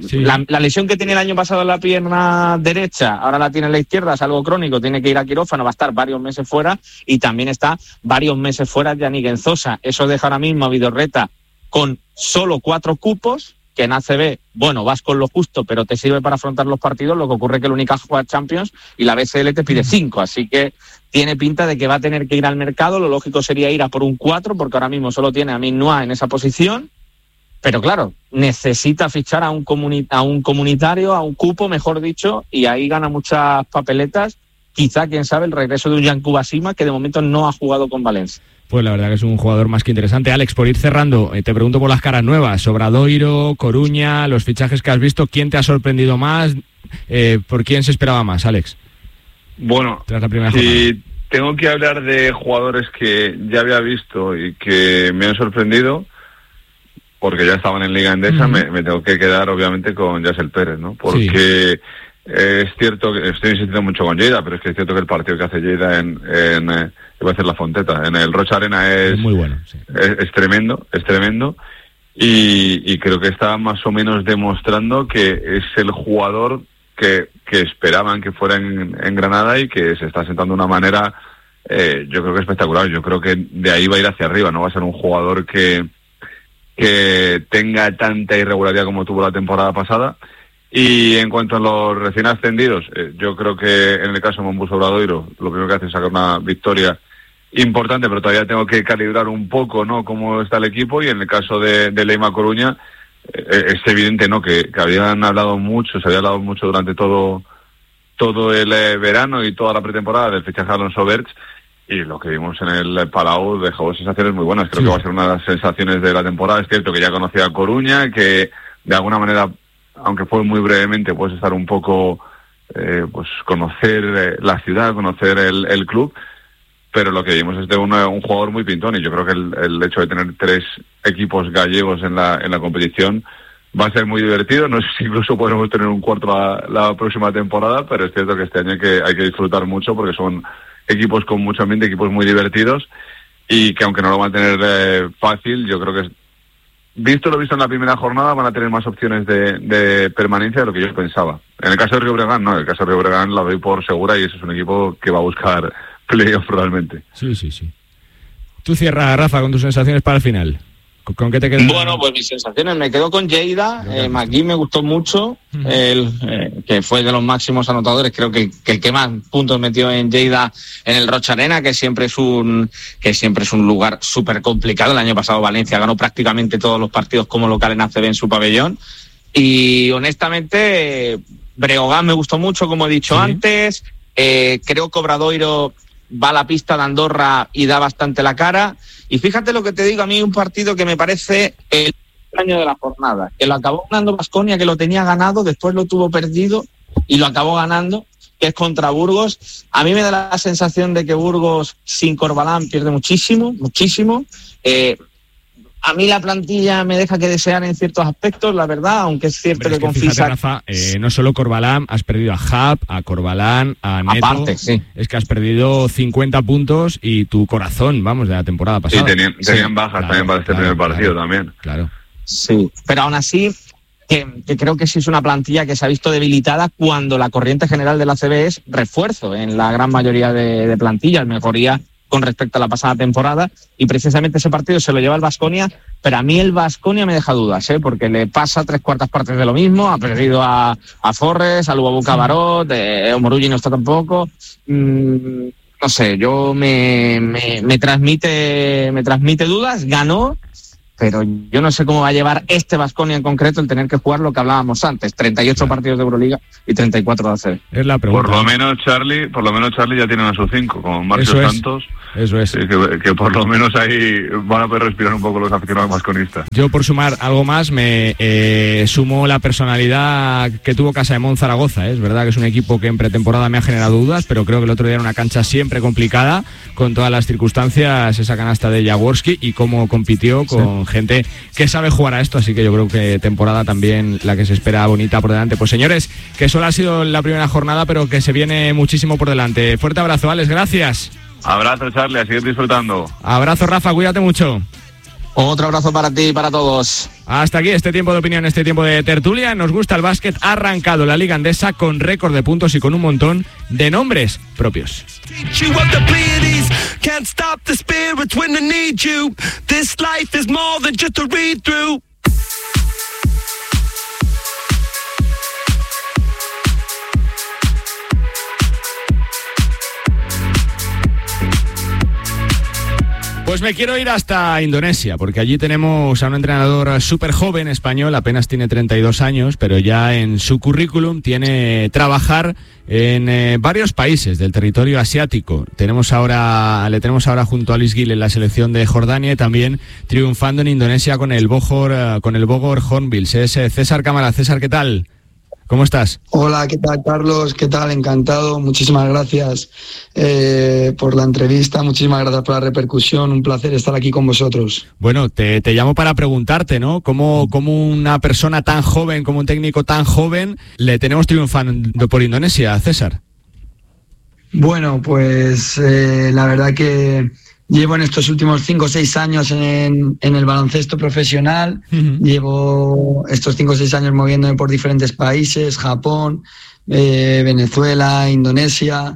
la lesión que tenía el año pasado en la pierna derecha, ahora la tiene en la izquierda, es algo crónico, tiene que ir a quirófano, va a estar varios meses fuera, y también está varios meses fuera Yannick Enzosa. Eso deja ahora mismo a Vidorreta con solo 4 cupos, que en ACB, bueno, vas con lo justo, pero te sirve para afrontar los partidos. Lo que ocurre es que el Unicaja juega Champions y la BCL te pide 5, así que tiene pinta de que va a tener que ir al mercado. Lo lógico sería ir a por un 4, porque ahora mismo solo tiene a Minnoa en esa posición. Pero claro, necesita fichar a un comunitario, a un cupo, mejor dicho, y ahí gana muchas papeletas. Quizá, quién sabe, el regreso de un Yankuba Sima, que de momento no ha jugado con Valencia. Pues la verdad que es un jugador más que interesante. Alex, por ir cerrando, te pregunto por las caras nuevas. Obradoiro, Coruña, los fichajes que has visto, ¿quién te ha sorprendido más? ¿Por quién se esperaba más, Alex? Bueno, tras la primera si tengo que hablar de jugadores que ya había visto y que me han sorprendido, porque ya estaban en Liga Endesa, me tengo que quedar obviamente con Yassel Pérez, ¿no? Porque es cierto que estoy insistiendo mucho con Lleida, pero es que es cierto que el partido que hace Lleida iba a hacer la Fonteta, en el Rocha Arena es muy bueno, es tremendo, y creo que está más o menos demostrando que es el jugador que esperaban que fuera en Granada y que se está sentando de una manera, yo creo que espectacular. Yo creo que de ahí va a ir hacia arriba, no va a ser un jugador que tenga tanta irregularidad como tuvo la temporada pasada. Y en cuanto a los recién ascendidos, yo creo que en el caso de Monbus Obradoiro, lo primero que hace es sacar una victoria importante, pero todavía tengo que calibrar un poco, ¿no?, cómo está el equipo. Y en el caso de Leima Coruña, es evidente, ¿no?, que se había hablado mucho durante todo el verano y toda la pretemporada del fichaje de Alonso Berch, y lo que vimos en el Palau dejó sensaciones muy buenas. Creo que va a ser una de las sensaciones de la temporada. Es cierto que ya conocía a Coruña, que de alguna manera, aunque fue muy brevemente, puedes estar un poco, pues conocer la ciudad, conocer el club, pero lo que vimos es de un jugador muy pintón, y yo creo que el hecho de tener 3 equipos gallegos en la competición va a ser muy divertido. No sé si incluso podremos tener un cuarto la próxima temporada, pero es cierto que este año hay que disfrutar mucho, porque son equipos con mucho ambiente, equipos muy divertidos, y que aunque no lo van a tener fácil, yo creo que visto lo visto en la primera jornada, van a tener más opciones de permanencia de lo que yo pensaba. En el caso de Río Breogán, no, en el caso de Río Breogán la doy por segura, y ese es un equipo que va a buscar playoff probablemente. Sí. Tú cierra, Rafa, con tus sensaciones para el final. ¿Con qué te quedas? Bueno, pues mis sensaciones, me quedo con Lleida. McGee me gustó mucho, que fue de los máximos anotadores. Creo que el que más puntos metió en Lleida en el Rocha Arena, que siempre es un lugar súper complicado. El año pasado Valencia ganó prácticamente todos los partidos como local en ACB en su pabellón. Y honestamente, Breogán me gustó mucho, como he dicho antes. Creo que Obradoiro va a la pista de Andorra y da bastante la cara. Y fíjate lo que te digo, a mí un partido que me parece el año de la jornada, que lo acabó ganando Baskonia, que lo tenía ganado, después lo tuvo perdido y lo acabó ganando, que es contra Burgos. A mí me da la sensación de que Burgos sin Corbalán pierde muchísimo. A mí la plantilla me deja que desear en ciertos aspectos, la verdad, aunque es cierto que con fíjate, Fisac... Rafa, no solo Corbalán, has perdido a Hub, a Corbalán, a Neto. Aparte, sí. Es que has perdido 50 puntos y tu corazón, vamos, de la temporada pasada. Y tenían bajas también para este primer partido también. Claro. Sí, pero aún así, que creo que sí es una plantilla que se ha visto debilitada cuando la corriente general de la ACB es refuerzo en la gran mayoría de plantillas, mejoría con respecto a la pasada temporada, y precisamente ese partido se lo lleva el Baskonia, pero a mí el Baskonia me deja dudas, porque le pasa 3/4 partes de lo mismo, ha perdido a Forres, a Luabu Cabarot, Omorugui no está tampoco, no sé, yo me transmite dudas, ganó, pero yo no sé cómo va a llevar este Baskonia en concreto el tener que jugar lo que hablábamos antes, 38 partidos de Euroliga y 34 de ACB. Es la pregunta. Por lo menos Charlie ya tiene a sus 5, como Marcos Santos. Eso es. Que por lo menos ahí van a poder respirar un poco los aficionados masconistas. Yo, por sumar algo más, me sumo la personalidad que tuvo Casa de Mon Zaragoza. Es verdad que es un equipo que en pretemporada me ha generado dudas, pero creo que el otro día era una cancha siempre complicada, con todas las circunstancias, esa canasta de Jaworski y cómo compitió con gente que sabe jugar a esto, así que yo creo que temporada también la que se espera bonita por delante. Pues señores, que solo ha sido la primera jornada, pero que se viene muchísimo por delante. Fuerte abrazo, Alex, gracias. Abrazo, Charlie, a seguir disfrutando. Abrazo, Rafa, cuídate mucho. Otro abrazo para ti y para todos. Hasta aquí este tiempo de opinión, este tiempo de tertulia. Nos gusta el básquet. Ha arrancado la Liga Endesa con récord de puntos y con un montón de nombres propios. Pues me quiero ir hasta Indonesia, porque allí tenemos a un entrenador súper joven español, apenas tiene 32 años, pero ya en su currículum tiene trabajar en varios países del territorio asiático. Le tenemos ahora junto a Luis Gil en la selección de Jordania y también triunfando en Indonesia con el Bogor Hornbills. Es César Cámara. César, ¿qué tal? ¿Cómo estás? Hola, ¿qué tal, Carlos? ¿Qué tal? Encantado. Muchísimas gracias por la entrevista, muchísimas gracias por la repercusión. Un placer estar aquí con vosotros. Bueno, te llamo para preguntarte, ¿no? ¿Cómo una persona tan joven, como un técnico tan joven, le tenemos triunfando por Indonesia, César? Bueno, pues la verdad que llevo en estos últimos 5 o 6 años en el baloncesto profesional. Llevo estos 5 o 6 años moviéndome por diferentes países, Japón, Venezuela, Indonesia.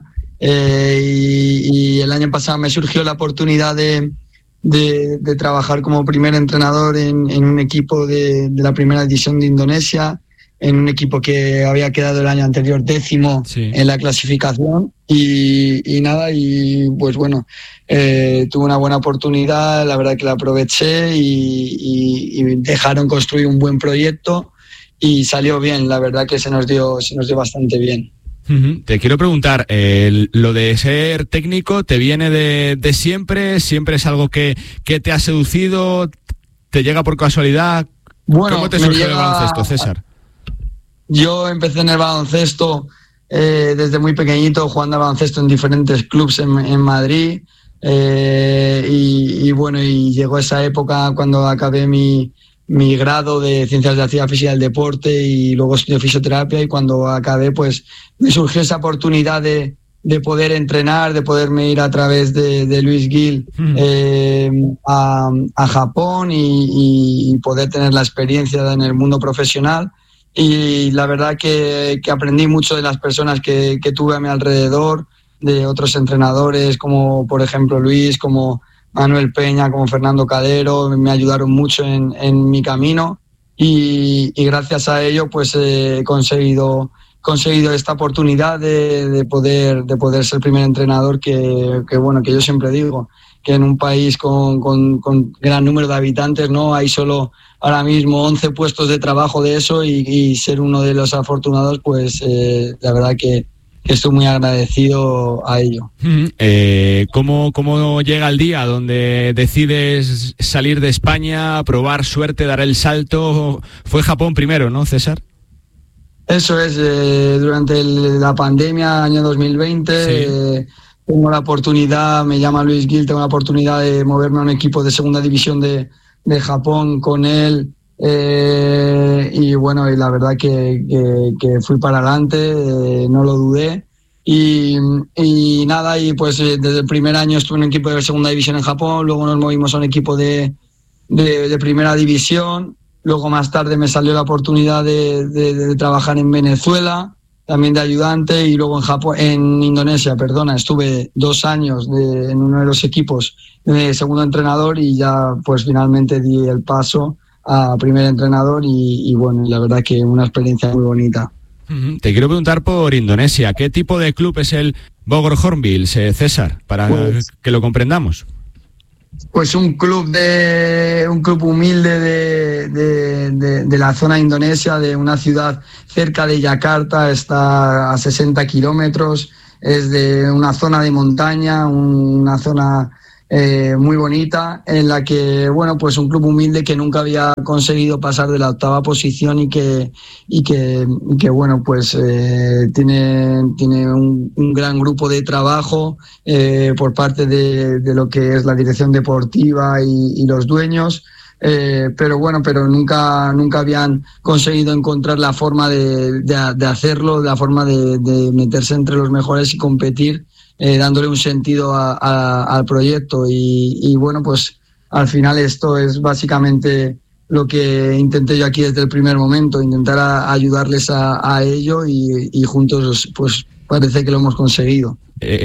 Y el año pasado me surgió la oportunidad de trabajar como primer entrenador en un equipo de la primera división de Indonesia, en un equipo que había quedado el año anterior 10º en la clasificación. Y pues bueno, tuve una buena oportunidad, la verdad que la aproveché y dejaron construir un buen proyecto y salió bien, la verdad que se nos dio bastante bien. Te quiero preguntar, lo de ser técnico, ¿te viene de siempre? ¿Siempre es algo que te ha seducido? ¿Te llega por casualidad? Bueno, ¿cómo te surgió el baloncesto, César? Yo empecé en el baloncesto desde muy pequeñito, jugando al baloncesto en diferentes clubes en Madrid, y llegó esa época cuando acabé mi grado de Ciencias de la Actividad Física y del Deporte y luego estudié fisioterapia, y cuando acabé pues me surgió esa oportunidad de poder entrenar, de poderme ir a través de Luis Gil a Japón y poder tener la experiencia en el mundo profesional. Y la verdad que aprendí mucho de las personas que tuve a mi alrededor, de otros entrenadores como por ejemplo Luis, como Manuel Peña, como Fernando Calero. Me ayudaron mucho en mi camino y gracias a ello pues he conseguido esta oportunidad de poder ser el primer entrenador que yo siempre digo que en un país con gran número de habitantes no hay solo ahora mismo 11 puestos de trabajo de eso, y ser uno de los afortunados, pues la verdad que estoy muy agradecido a ello. ¿Cómo llega el día donde decides salir de España, probar suerte, dar el salto? Fue Japón primero, ¿no, César? Eso es, durante la pandemia, año 2020, tengo la oportunidad, me llama Luis Gil, tengo la oportunidad de moverme a un equipo de segunda división de de Japón con él. Y bueno, y la verdad que fui para adelante, no lo dudé. Y nada, y pues desde el primer año estuve en un equipo de segunda división en Japón, luego nos movimos a un equipo de primera división, luego más tarde me salió la oportunidad de trabajar en Venezuela, también de ayudante, y luego en Indonesia, estuve 2 años en uno de los equipos de segundo entrenador, y ya pues finalmente di el paso a primer entrenador, y bueno, la verdad que una experiencia muy bonita. Te quiero preguntar por Indonesia, ¿qué tipo de club es el Bogor Hornbills, César, para que lo comprendamos? Pues un club humilde de la zona de Indonesia, de una ciudad cerca de Yakarta, está a 60 kilómetros, es de una zona de montaña, una zona muy bonita, en la que, bueno, pues un club humilde que nunca había conseguido pasar de la 8ª posición y que bueno, pues tiene un gran grupo de trabajo por parte de lo que es la dirección deportiva y los dueños. Pero nunca habían conseguido encontrar la forma de hacerlo, la forma de meterse entre los mejores y competir, dándole un sentido al proyecto, y bueno, pues al final esto es básicamente lo que intenté yo aquí desde el primer momento, intentar ayudarles a ello, y juntos pues parece que lo hemos conseguido.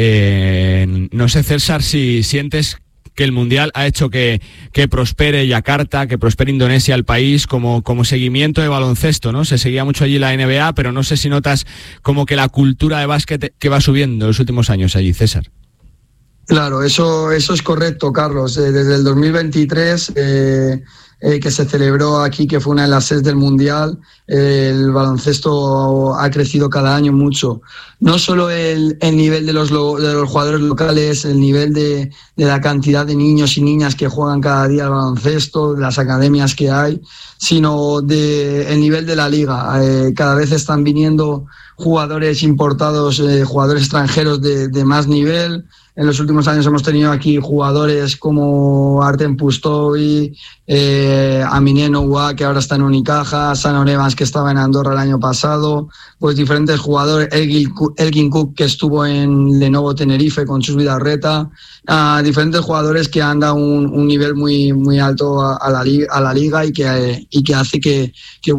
No sé, César, si sientes que el Mundial ha hecho que prospere Yakarta, que prospere Indonesia, el país, como seguimiento de baloncesto, ¿no? Se seguía mucho allí la NBA, pero no sé si notas como que la cultura de básquet que va subiendo en los últimos años allí, César. Claro, eso es correcto, Carlos. Desde el 2023, que se celebró aquí, que fue una de las sedes del Mundial, el baloncesto ha crecido cada año mucho. No solo el nivel de los jugadores locales, el nivel de la cantidad de niños y niñas que juegan cada día al baloncesto, de las academias que hay, sino el nivel de la liga. Cada vez están viniendo jugadores importados, jugadores extranjeros de más nivel. En los últimos años hemos tenido aquí jugadores como Artem Pustovi, Aminé Noua, que ahora está en Unicaja, Sanon Evans, que estaba en Andorra el año pasado, pues diferentes jugadores, Elgin Cook, que estuvo en Lenovo Tenerife con Chus Vidarreta, diferentes jugadores que han dado un nivel muy, muy alto a la liga, y que hace que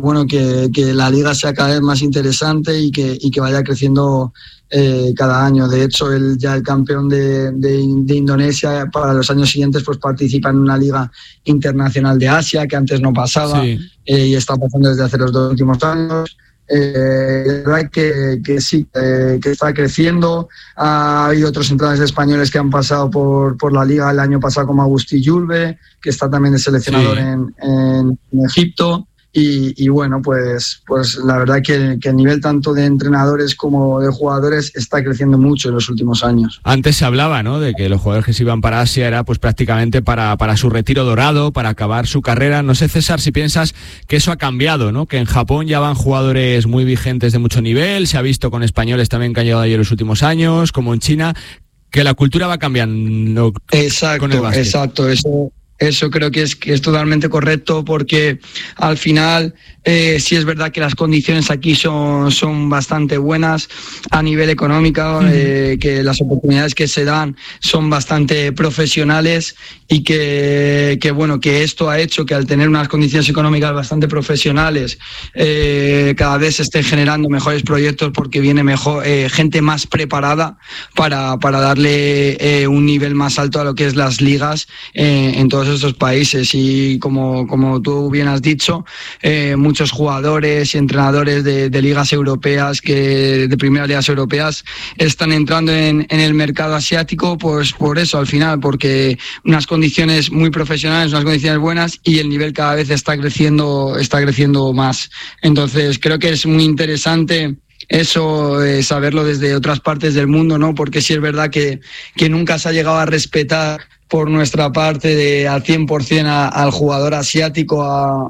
la liga sea cada vez más interesante y que vaya creciendo cada año. De hecho, el campeón de Indonesia para los años siguientes pues participa en una liga internacional de Asia, que antes no pasaba, sí. Y está pasando desde hace los 2 últimos años. La verdad que sí, que está creciendo. Ha habido otros entrenadores españoles que han pasado por la liga el año pasado, como Agustí Julve, que está también de seleccionador, sí, en Egipto. Y bueno, pues la verdad que el nivel tanto de entrenadores como de jugadores está creciendo mucho en los últimos años. Antes se hablaba, ¿no?, de que los jugadores que se iban para Asia era pues prácticamente para su retiro dorado, para acabar su carrera. No sé, César, si piensas que eso ha cambiado, ¿no?, que en Japón ya van jugadores muy vigentes de mucho nivel, se ha visto con españoles también que han llegado ahí en los últimos años, como en China, que la cultura va cambiando. Exacto, con el básquet. Exacto, eso creo que es totalmente correcto, porque al final sí es verdad que las condiciones aquí son bastante buenas a nivel económico, que las oportunidades que se dan son bastante profesionales, y que esto ha hecho que al tener unas condiciones económicas bastante profesionales cada vez se estén generando mejores proyectos, porque viene gente más preparada para darle un nivel más alto a lo que es las ligas en todos estos países. Y como tú bien has dicho, muchos jugadores y entrenadores de ligas europeas, de primeras ligas europeas, están entrando en el mercado asiático, pues por eso al final, porque unas condiciones muy profesionales, unas condiciones buenas, y el nivel cada vez está creciendo más. Entonces creo que es muy interesante eso, saberlo desde otras partes del mundo, ¿no? Porque sí es verdad que nunca se ha llegado a respetar por nuestra parte al 100% al jugador asiático,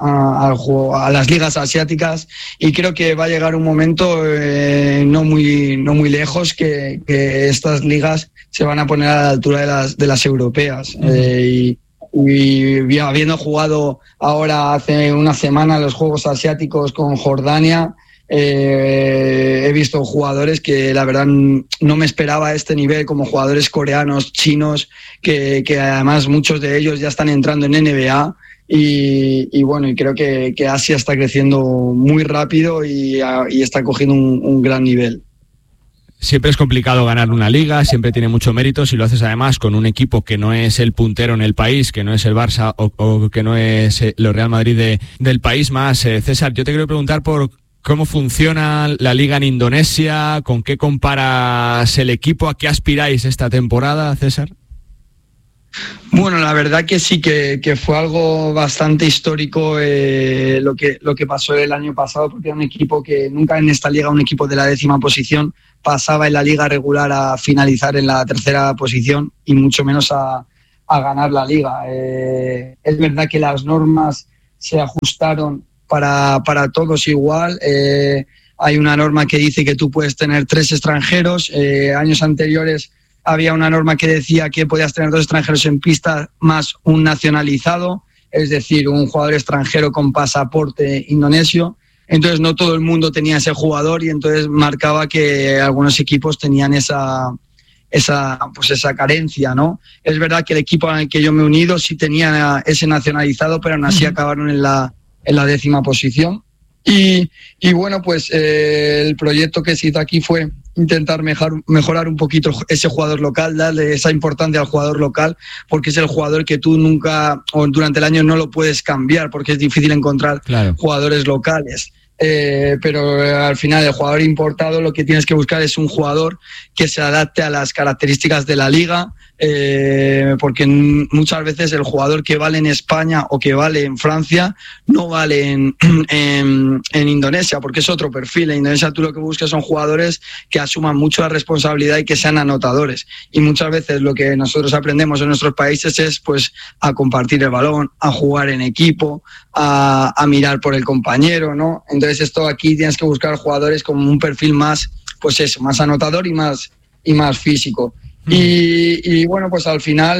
a las ligas asiáticas, y creo que va a llegar un momento no muy lejos que estas ligas se van a poner a la altura de las europeas, y y habiendo jugado ahora hace una semana los Juegos Asiáticos con Jordania, he visto jugadores que la verdad no me esperaba a este nivel, como jugadores coreanos, chinos, que además muchos de ellos ya están entrando en NBA. Y bueno, y creo que Asia está creciendo muy rápido y está cogiendo un gran nivel. Siempre es complicado ganar una liga, siempre tiene mucho mérito si lo haces además con un equipo que no es el puntero en el país, que no es el Barça o que no es el Real Madrid del país más. César, yo te quiero preguntar por cómo funciona la liga en Indonesia, con qué comparas el equipo, a qué aspiráis esta temporada, César. Bueno, la verdad que sí, que fue algo bastante histórico lo que pasó el año pasado, porque era un equipo que nunca en esta liga, un equipo de la 10ª posición, pasaba en la liga regular a finalizar en la 3ª posición y mucho menos a ganar la liga. Es verdad que las normas se ajustaron para todos igual. Hay una norma que dice que tú puedes tener 3 extranjeros. Años anteriores había una norma que decía que podías tener 2 extranjeros en pista más un nacionalizado, es decir, un jugador extranjero con pasaporte indonesio. Entonces no todo el mundo tenía ese jugador y entonces marcaba que algunos equipos tenían esa carencia, ¿no? Es verdad que el equipo al que yo me he unido sí tenía ese nacionalizado, pero aún así acabaron en la 10ª posición. Y bueno, pues el proyecto que se hizo aquí fue intentar mejorar un poquito ese jugador local, darle esa importancia al jugador local, porque es el jugador que tú nunca, o durante el año no lo puedes cambiar, porque es difícil encontrar jugadores locales. Pero al final el jugador importado lo que tienes que buscar es un jugador que se adapte a las características de la liga, porque muchas veces el jugador que vale en España o que vale en Francia no vale en Indonesia, porque es otro perfil. En Indonesia tú lo que buscas son jugadores que asuman mucho la responsabilidad y que sean anotadores, y muchas veces lo que nosotros aprendemos en nuestros países es pues a compartir el balón, a jugar en equipo, a mirar por el compañero, ¿no? Entonces esto aquí tienes que buscar jugadores con un perfil más, pues eso, más anotador y más físico. Y bueno, pues al final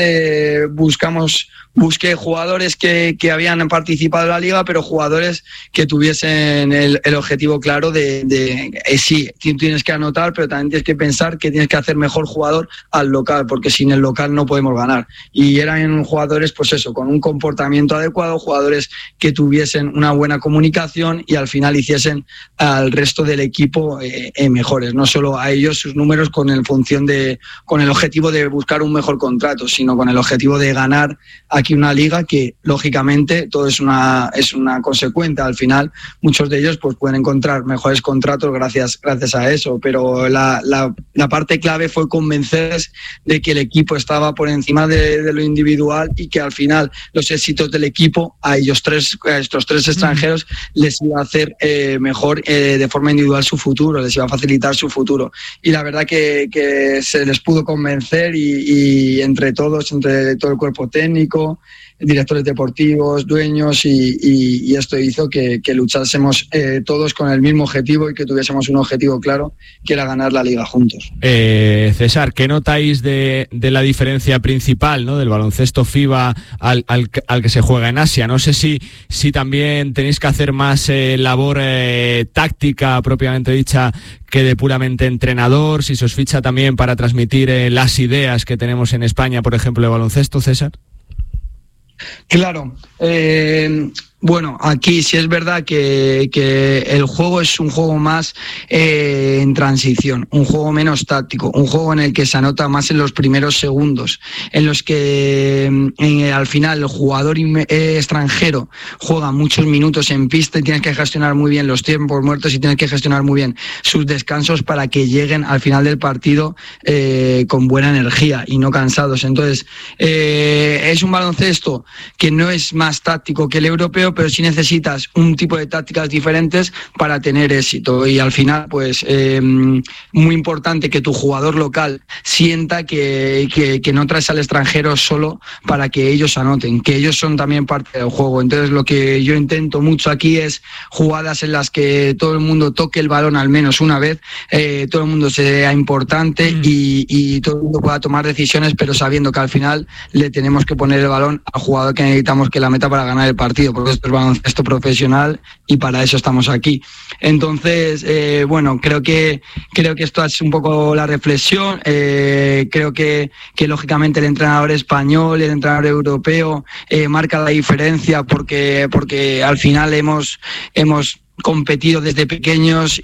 busqué jugadores que habían participado en la liga, pero jugadores que tuviesen el objetivo claro de sí, tienes que anotar, pero también tienes que pensar que tienes que hacer mejor jugador al local, porque sin el local no podemos ganar. Y eran jugadores, pues eso, con un comportamiento adecuado, jugadores que tuviesen una buena comunicación y al final hiciesen al resto del equipo mejores, no solo a ellos sus números con el objetivo de buscar un mejor contrato, sino con el objetivo de ganar aquí una liga que lógicamente todo es una consecuencia. Al final muchos de ellos pues pueden encontrar mejores contratos gracias a eso, pero la parte clave fue convencerles de que el equipo estaba por encima de lo individual y que al final los éxitos del equipo a estos 3 extranjeros les iba a hacer mejor de forma individual su futuro, les iba a facilitar su futuro. Y la verdad que se les pudo convencer y entre todo el cuerpo técnico, directores deportivos, dueños y esto hizo que luchásemos todos con el mismo objetivo y que tuviésemos un objetivo claro, que era ganar la liga juntos. César, ¿qué notáis de la diferencia principal, ¿no?, del baloncesto FIBA al que se juega en Asia? No sé si también tenéis que hacer más labor táctica propiamente dicha que de puramente entrenador, si se os ficha también para transmitir las ideas que tenemos en España, por ejemplo, de baloncesto, César. Claro, bueno, aquí sí es verdad que el juego es un juego más en transición, un juego menos táctico, un juego en el que se anota más en los primeros segundos, en los que al final el jugador extranjero juega muchos minutos en pista y tienes que gestionar muy bien los tiempos muertos y tienes que gestionar muy bien sus descansos para que lleguen al final del partido con buena energía y no cansados. Entonces, es un baloncesto que no es más táctico que el europeo, dinero, pero sí necesitas un tipo de tácticas diferentes para tener éxito. Y al final, pues muy importante que tu jugador local sienta que no traes al extranjero solo para que ellos anoten, que ellos son también parte del juego. Entonces lo que yo intento mucho aquí es jugadas en las que todo el mundo toque el balón al menos una vez, todo el mundo sea importante y todo el mundo pueda tomar decisiones, pero sabiendo que al final le tenemos que poner el balón al jugador que necesitamos que la meta para ganar el partido, porque esto es baloncesto profesional y para eso estamos aquí. Entonces, bueno, creo que esto es un poco la reflexión. Creo que lógicamente el entrenador español, el entrenador europeo marca la diferencia porque al final hemos competido desde pequeños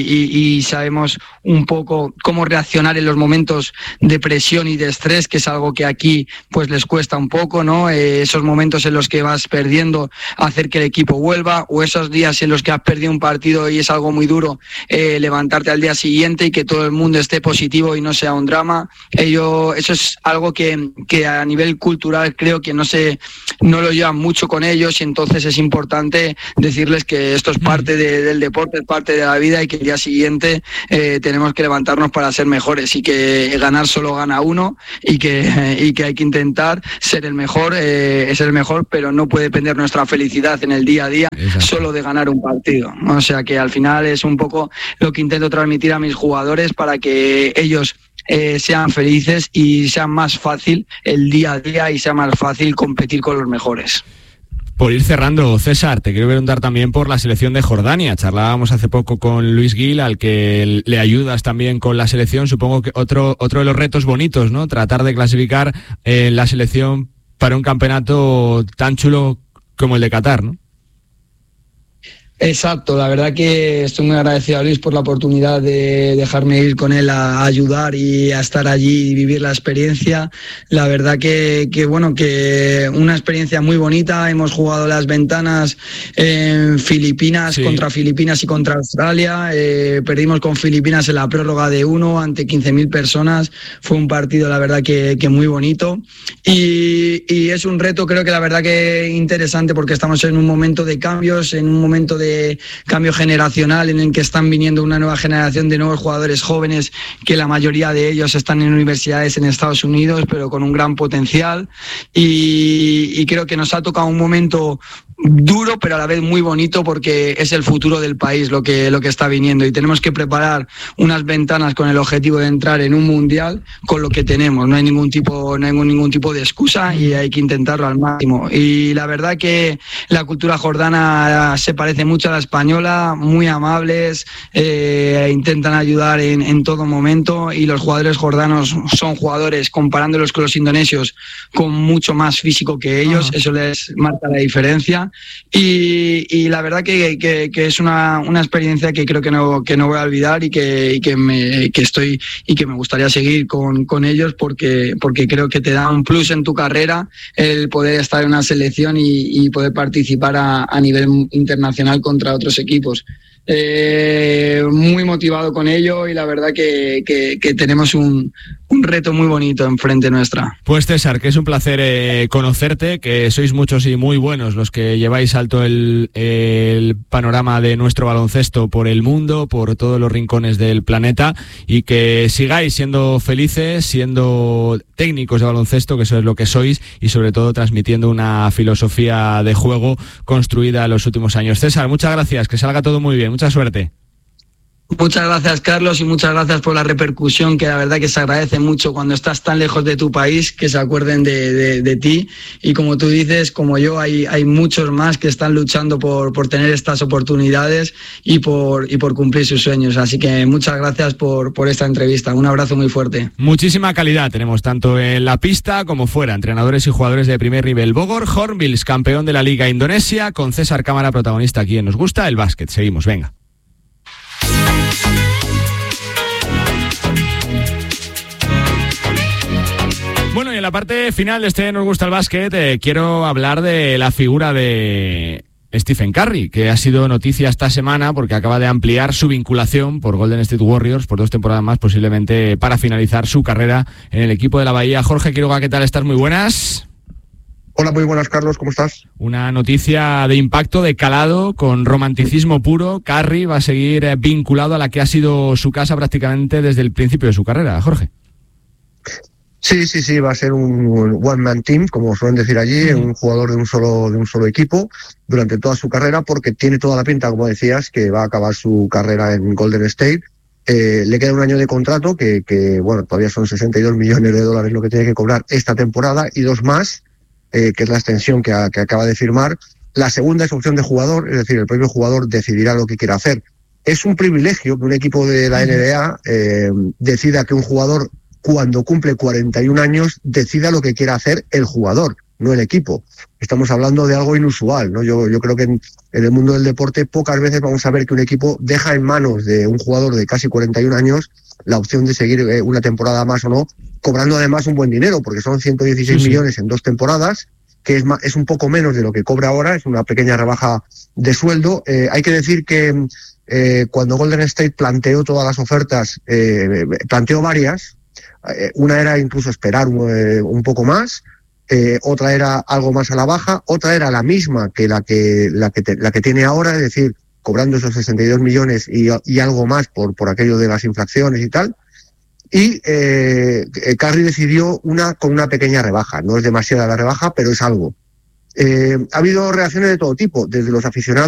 y sabemos un poco cómo reaccionar en los momentos de presión y de estrés, que es algo que aquí pues les cuesta un poco, ¿no? Esos momentos en los que vas perdiendo, hacer que el equipo vuelva, o esos días en los que has perdido un partido y es algo muy duro, levantarte al día siguiente y que todo el mundo esté positivo y no sea un drama. Eso es algo que a nivel cultural creo que no lo llevan mucho con ellos, y entonces es importante decirles que esto es parte del deporte, es parte de la vida, y que el día siguiente tenemos que levantarnos para ser mejores, y que ganar solo gana uno, y que hay que intentar ser el mejor, pero no puede depender nuestra felicidad en el día a día solo de ganar un partido. O sea que al final es un poco lo que intento transmitir a mis jugadores para que ellos sean felices y sea más fácil el día a día y sea más fácil competir con los mejores. Por ir cerrando, César, te quiero preguntar también por la selección de Jordania. Charlábamos hace poco con Luis Gil, al que le ayudas también con la selección. Supongo que otro de los retos bonitos, ¿no? Tratar de clasificar la selección para un campeonato tan chulo como el de Qatar, ¿no? Exacto, la verdad que estoy muy agradecido a Luis por la oportunidad de dejarme ir con él a ayudar y a estar allí y vivir la experiencia. La verdad que una experiencia muy bonita. Hemos jugado las ventanas en Filipinas, contra Filipinas y contra Australia. Perdimos con Filipinas en la prórroga de 1 ante 15.000 personas. Fue un partido, la verdad, que muy bonito. Y es un reto, creo que la verdad que interesante, porque estamos en un momento de cambios, en un momento de cambio generacional en el que están viniendo una nueva generación de nuevos jugadores jóvenes, que la mayoría de ellos están en universidades en Estados Unidos, pero con un gran potencial, y creo que nos ha tocado un momento duro, pero a la vez muy bonito, porque es el futuro del país lo que está viniendo, y tenemos que preparar unas ventanas con el objetivo de entrar en un mundial con lo que tenemos. No hay ningún tipo de excusa, y hay que intentarlo al máximo. Y la verdad que la cultura jordana se parece mucho a la española, muy amables, intentan ayudar en todo momento, y los jugadores jordanos son jugadores, comparándolos con los indonesios, con mucho más físico que ellos. Eso les marca la diferencia. Y la verdad que es una experiencia que creo que no voy a olvidar, y que me gustaría seguir con ellos, porque creo que te da un plus en tu carrera el poder estar en una selección y poder participar a nivel internacional contra otros equipos. Muy motivado con ello, y la verdad que tenemos un reto muy bonito enfrente nuestra. Pues César, que es un placer conocerte, que sois muchos y muy buenos los que lleváis alto el panorama de nuestro baloncesto por el mundo, por todos los rincones del planeta, y que sigáis siendo felices, siendo técnicos de baloncesto, que eso es lo que sois, y sobre todo transmitiendo una filosofía de juego construida en los últimos años. César, muchas gracias, que salga todo muy bien, mucha suerte. Muchas gracias, Carlos, y muchas gracias por la repercusión, que la verdad que se agradece mucho cuando estás tan lejos de tu país, que se acuerden de ti. Y como tú dices, como yo, hay muchos más que están luchando por tener estas oportunidades y por cumplir sus sueños. Así que muchas gracias por esta entrevista. Un abrazo muy fuerte. Muchísima calidad tenemos tanto en la pista como fuera. Entrenadores y jugadores de primer nivel. Bogor Hornbills, campeón de la Liga Indonesia, con César Cámara, protagonista aquí en Nos Gusta el Básquet. Seguimos, venga. Bueno, y en la parte final de este Nos Gusta el Básquet quiero hablar de la figura de Stephen Curry, que ha sido noticia esta semana porque acaba de ampliar su vinculación por Golden State Warriors por 2 temporadas más, posiblemente para finalizar su carrera en el equipo de la Bahía. Jorge Quiroga, ¿qué tal estás? Muy buenas. Hola, muy buenas, Carlos, ¿cómo estás? Una noticia de impacto, de calado, con romanticismo puro. Curry va a seguir vinculado a la que ha sido su casa prácticamente desde el principio de su carrera, Jorge. Sí, va a ser un one-man team, como suelen decir allí, un jugador de un solo equipo durante toda su carrera, porque tiene toda la pinta, como decías, que va a acabar su carrera en Golden State. Le queda un año de contrato, que bueno, todavía son $62 millones lo que tiene que cobrar esta temporada, y 2 más, que es la extensión que acaba de firmar. La segunda es opción de jugador, es decir, el propio jugador decidirá lo que quiera hacer. Es un privilegio que un equipo de la NBA decida que un jugador, cuando cumple 41 años, decida lo que quiera hacer el jugador, no el equipo. Estamos hablando de algo inusual, ¿no? Yo creo que en el mundo del deporte pocas veces vamos a ver que un equipo deja en manos de un jugador de casi 41 años la opción de seguir una temporada más o no, cobrando además un buen dinero, porque son 116 millones en 2 temporadas, que es un poco menos de lo que cobra ahora, es una pequeña rebaja de sueldo. Hay que decir que cuando Golden State planteó todas las ofertas, planteó varias. Una era incluso esperar un poco más, otra era algo más a la baja, otra era la misma que la que tiene ahora, es decir, cobrando esos 62 millones y algo más por aquello de las infracciones y tal. Y Curry decidió con una pequeña rebaja. No es demasiada la rebaja, pero es algo. Ha habido reacciones de todo tipo, desde los aficionados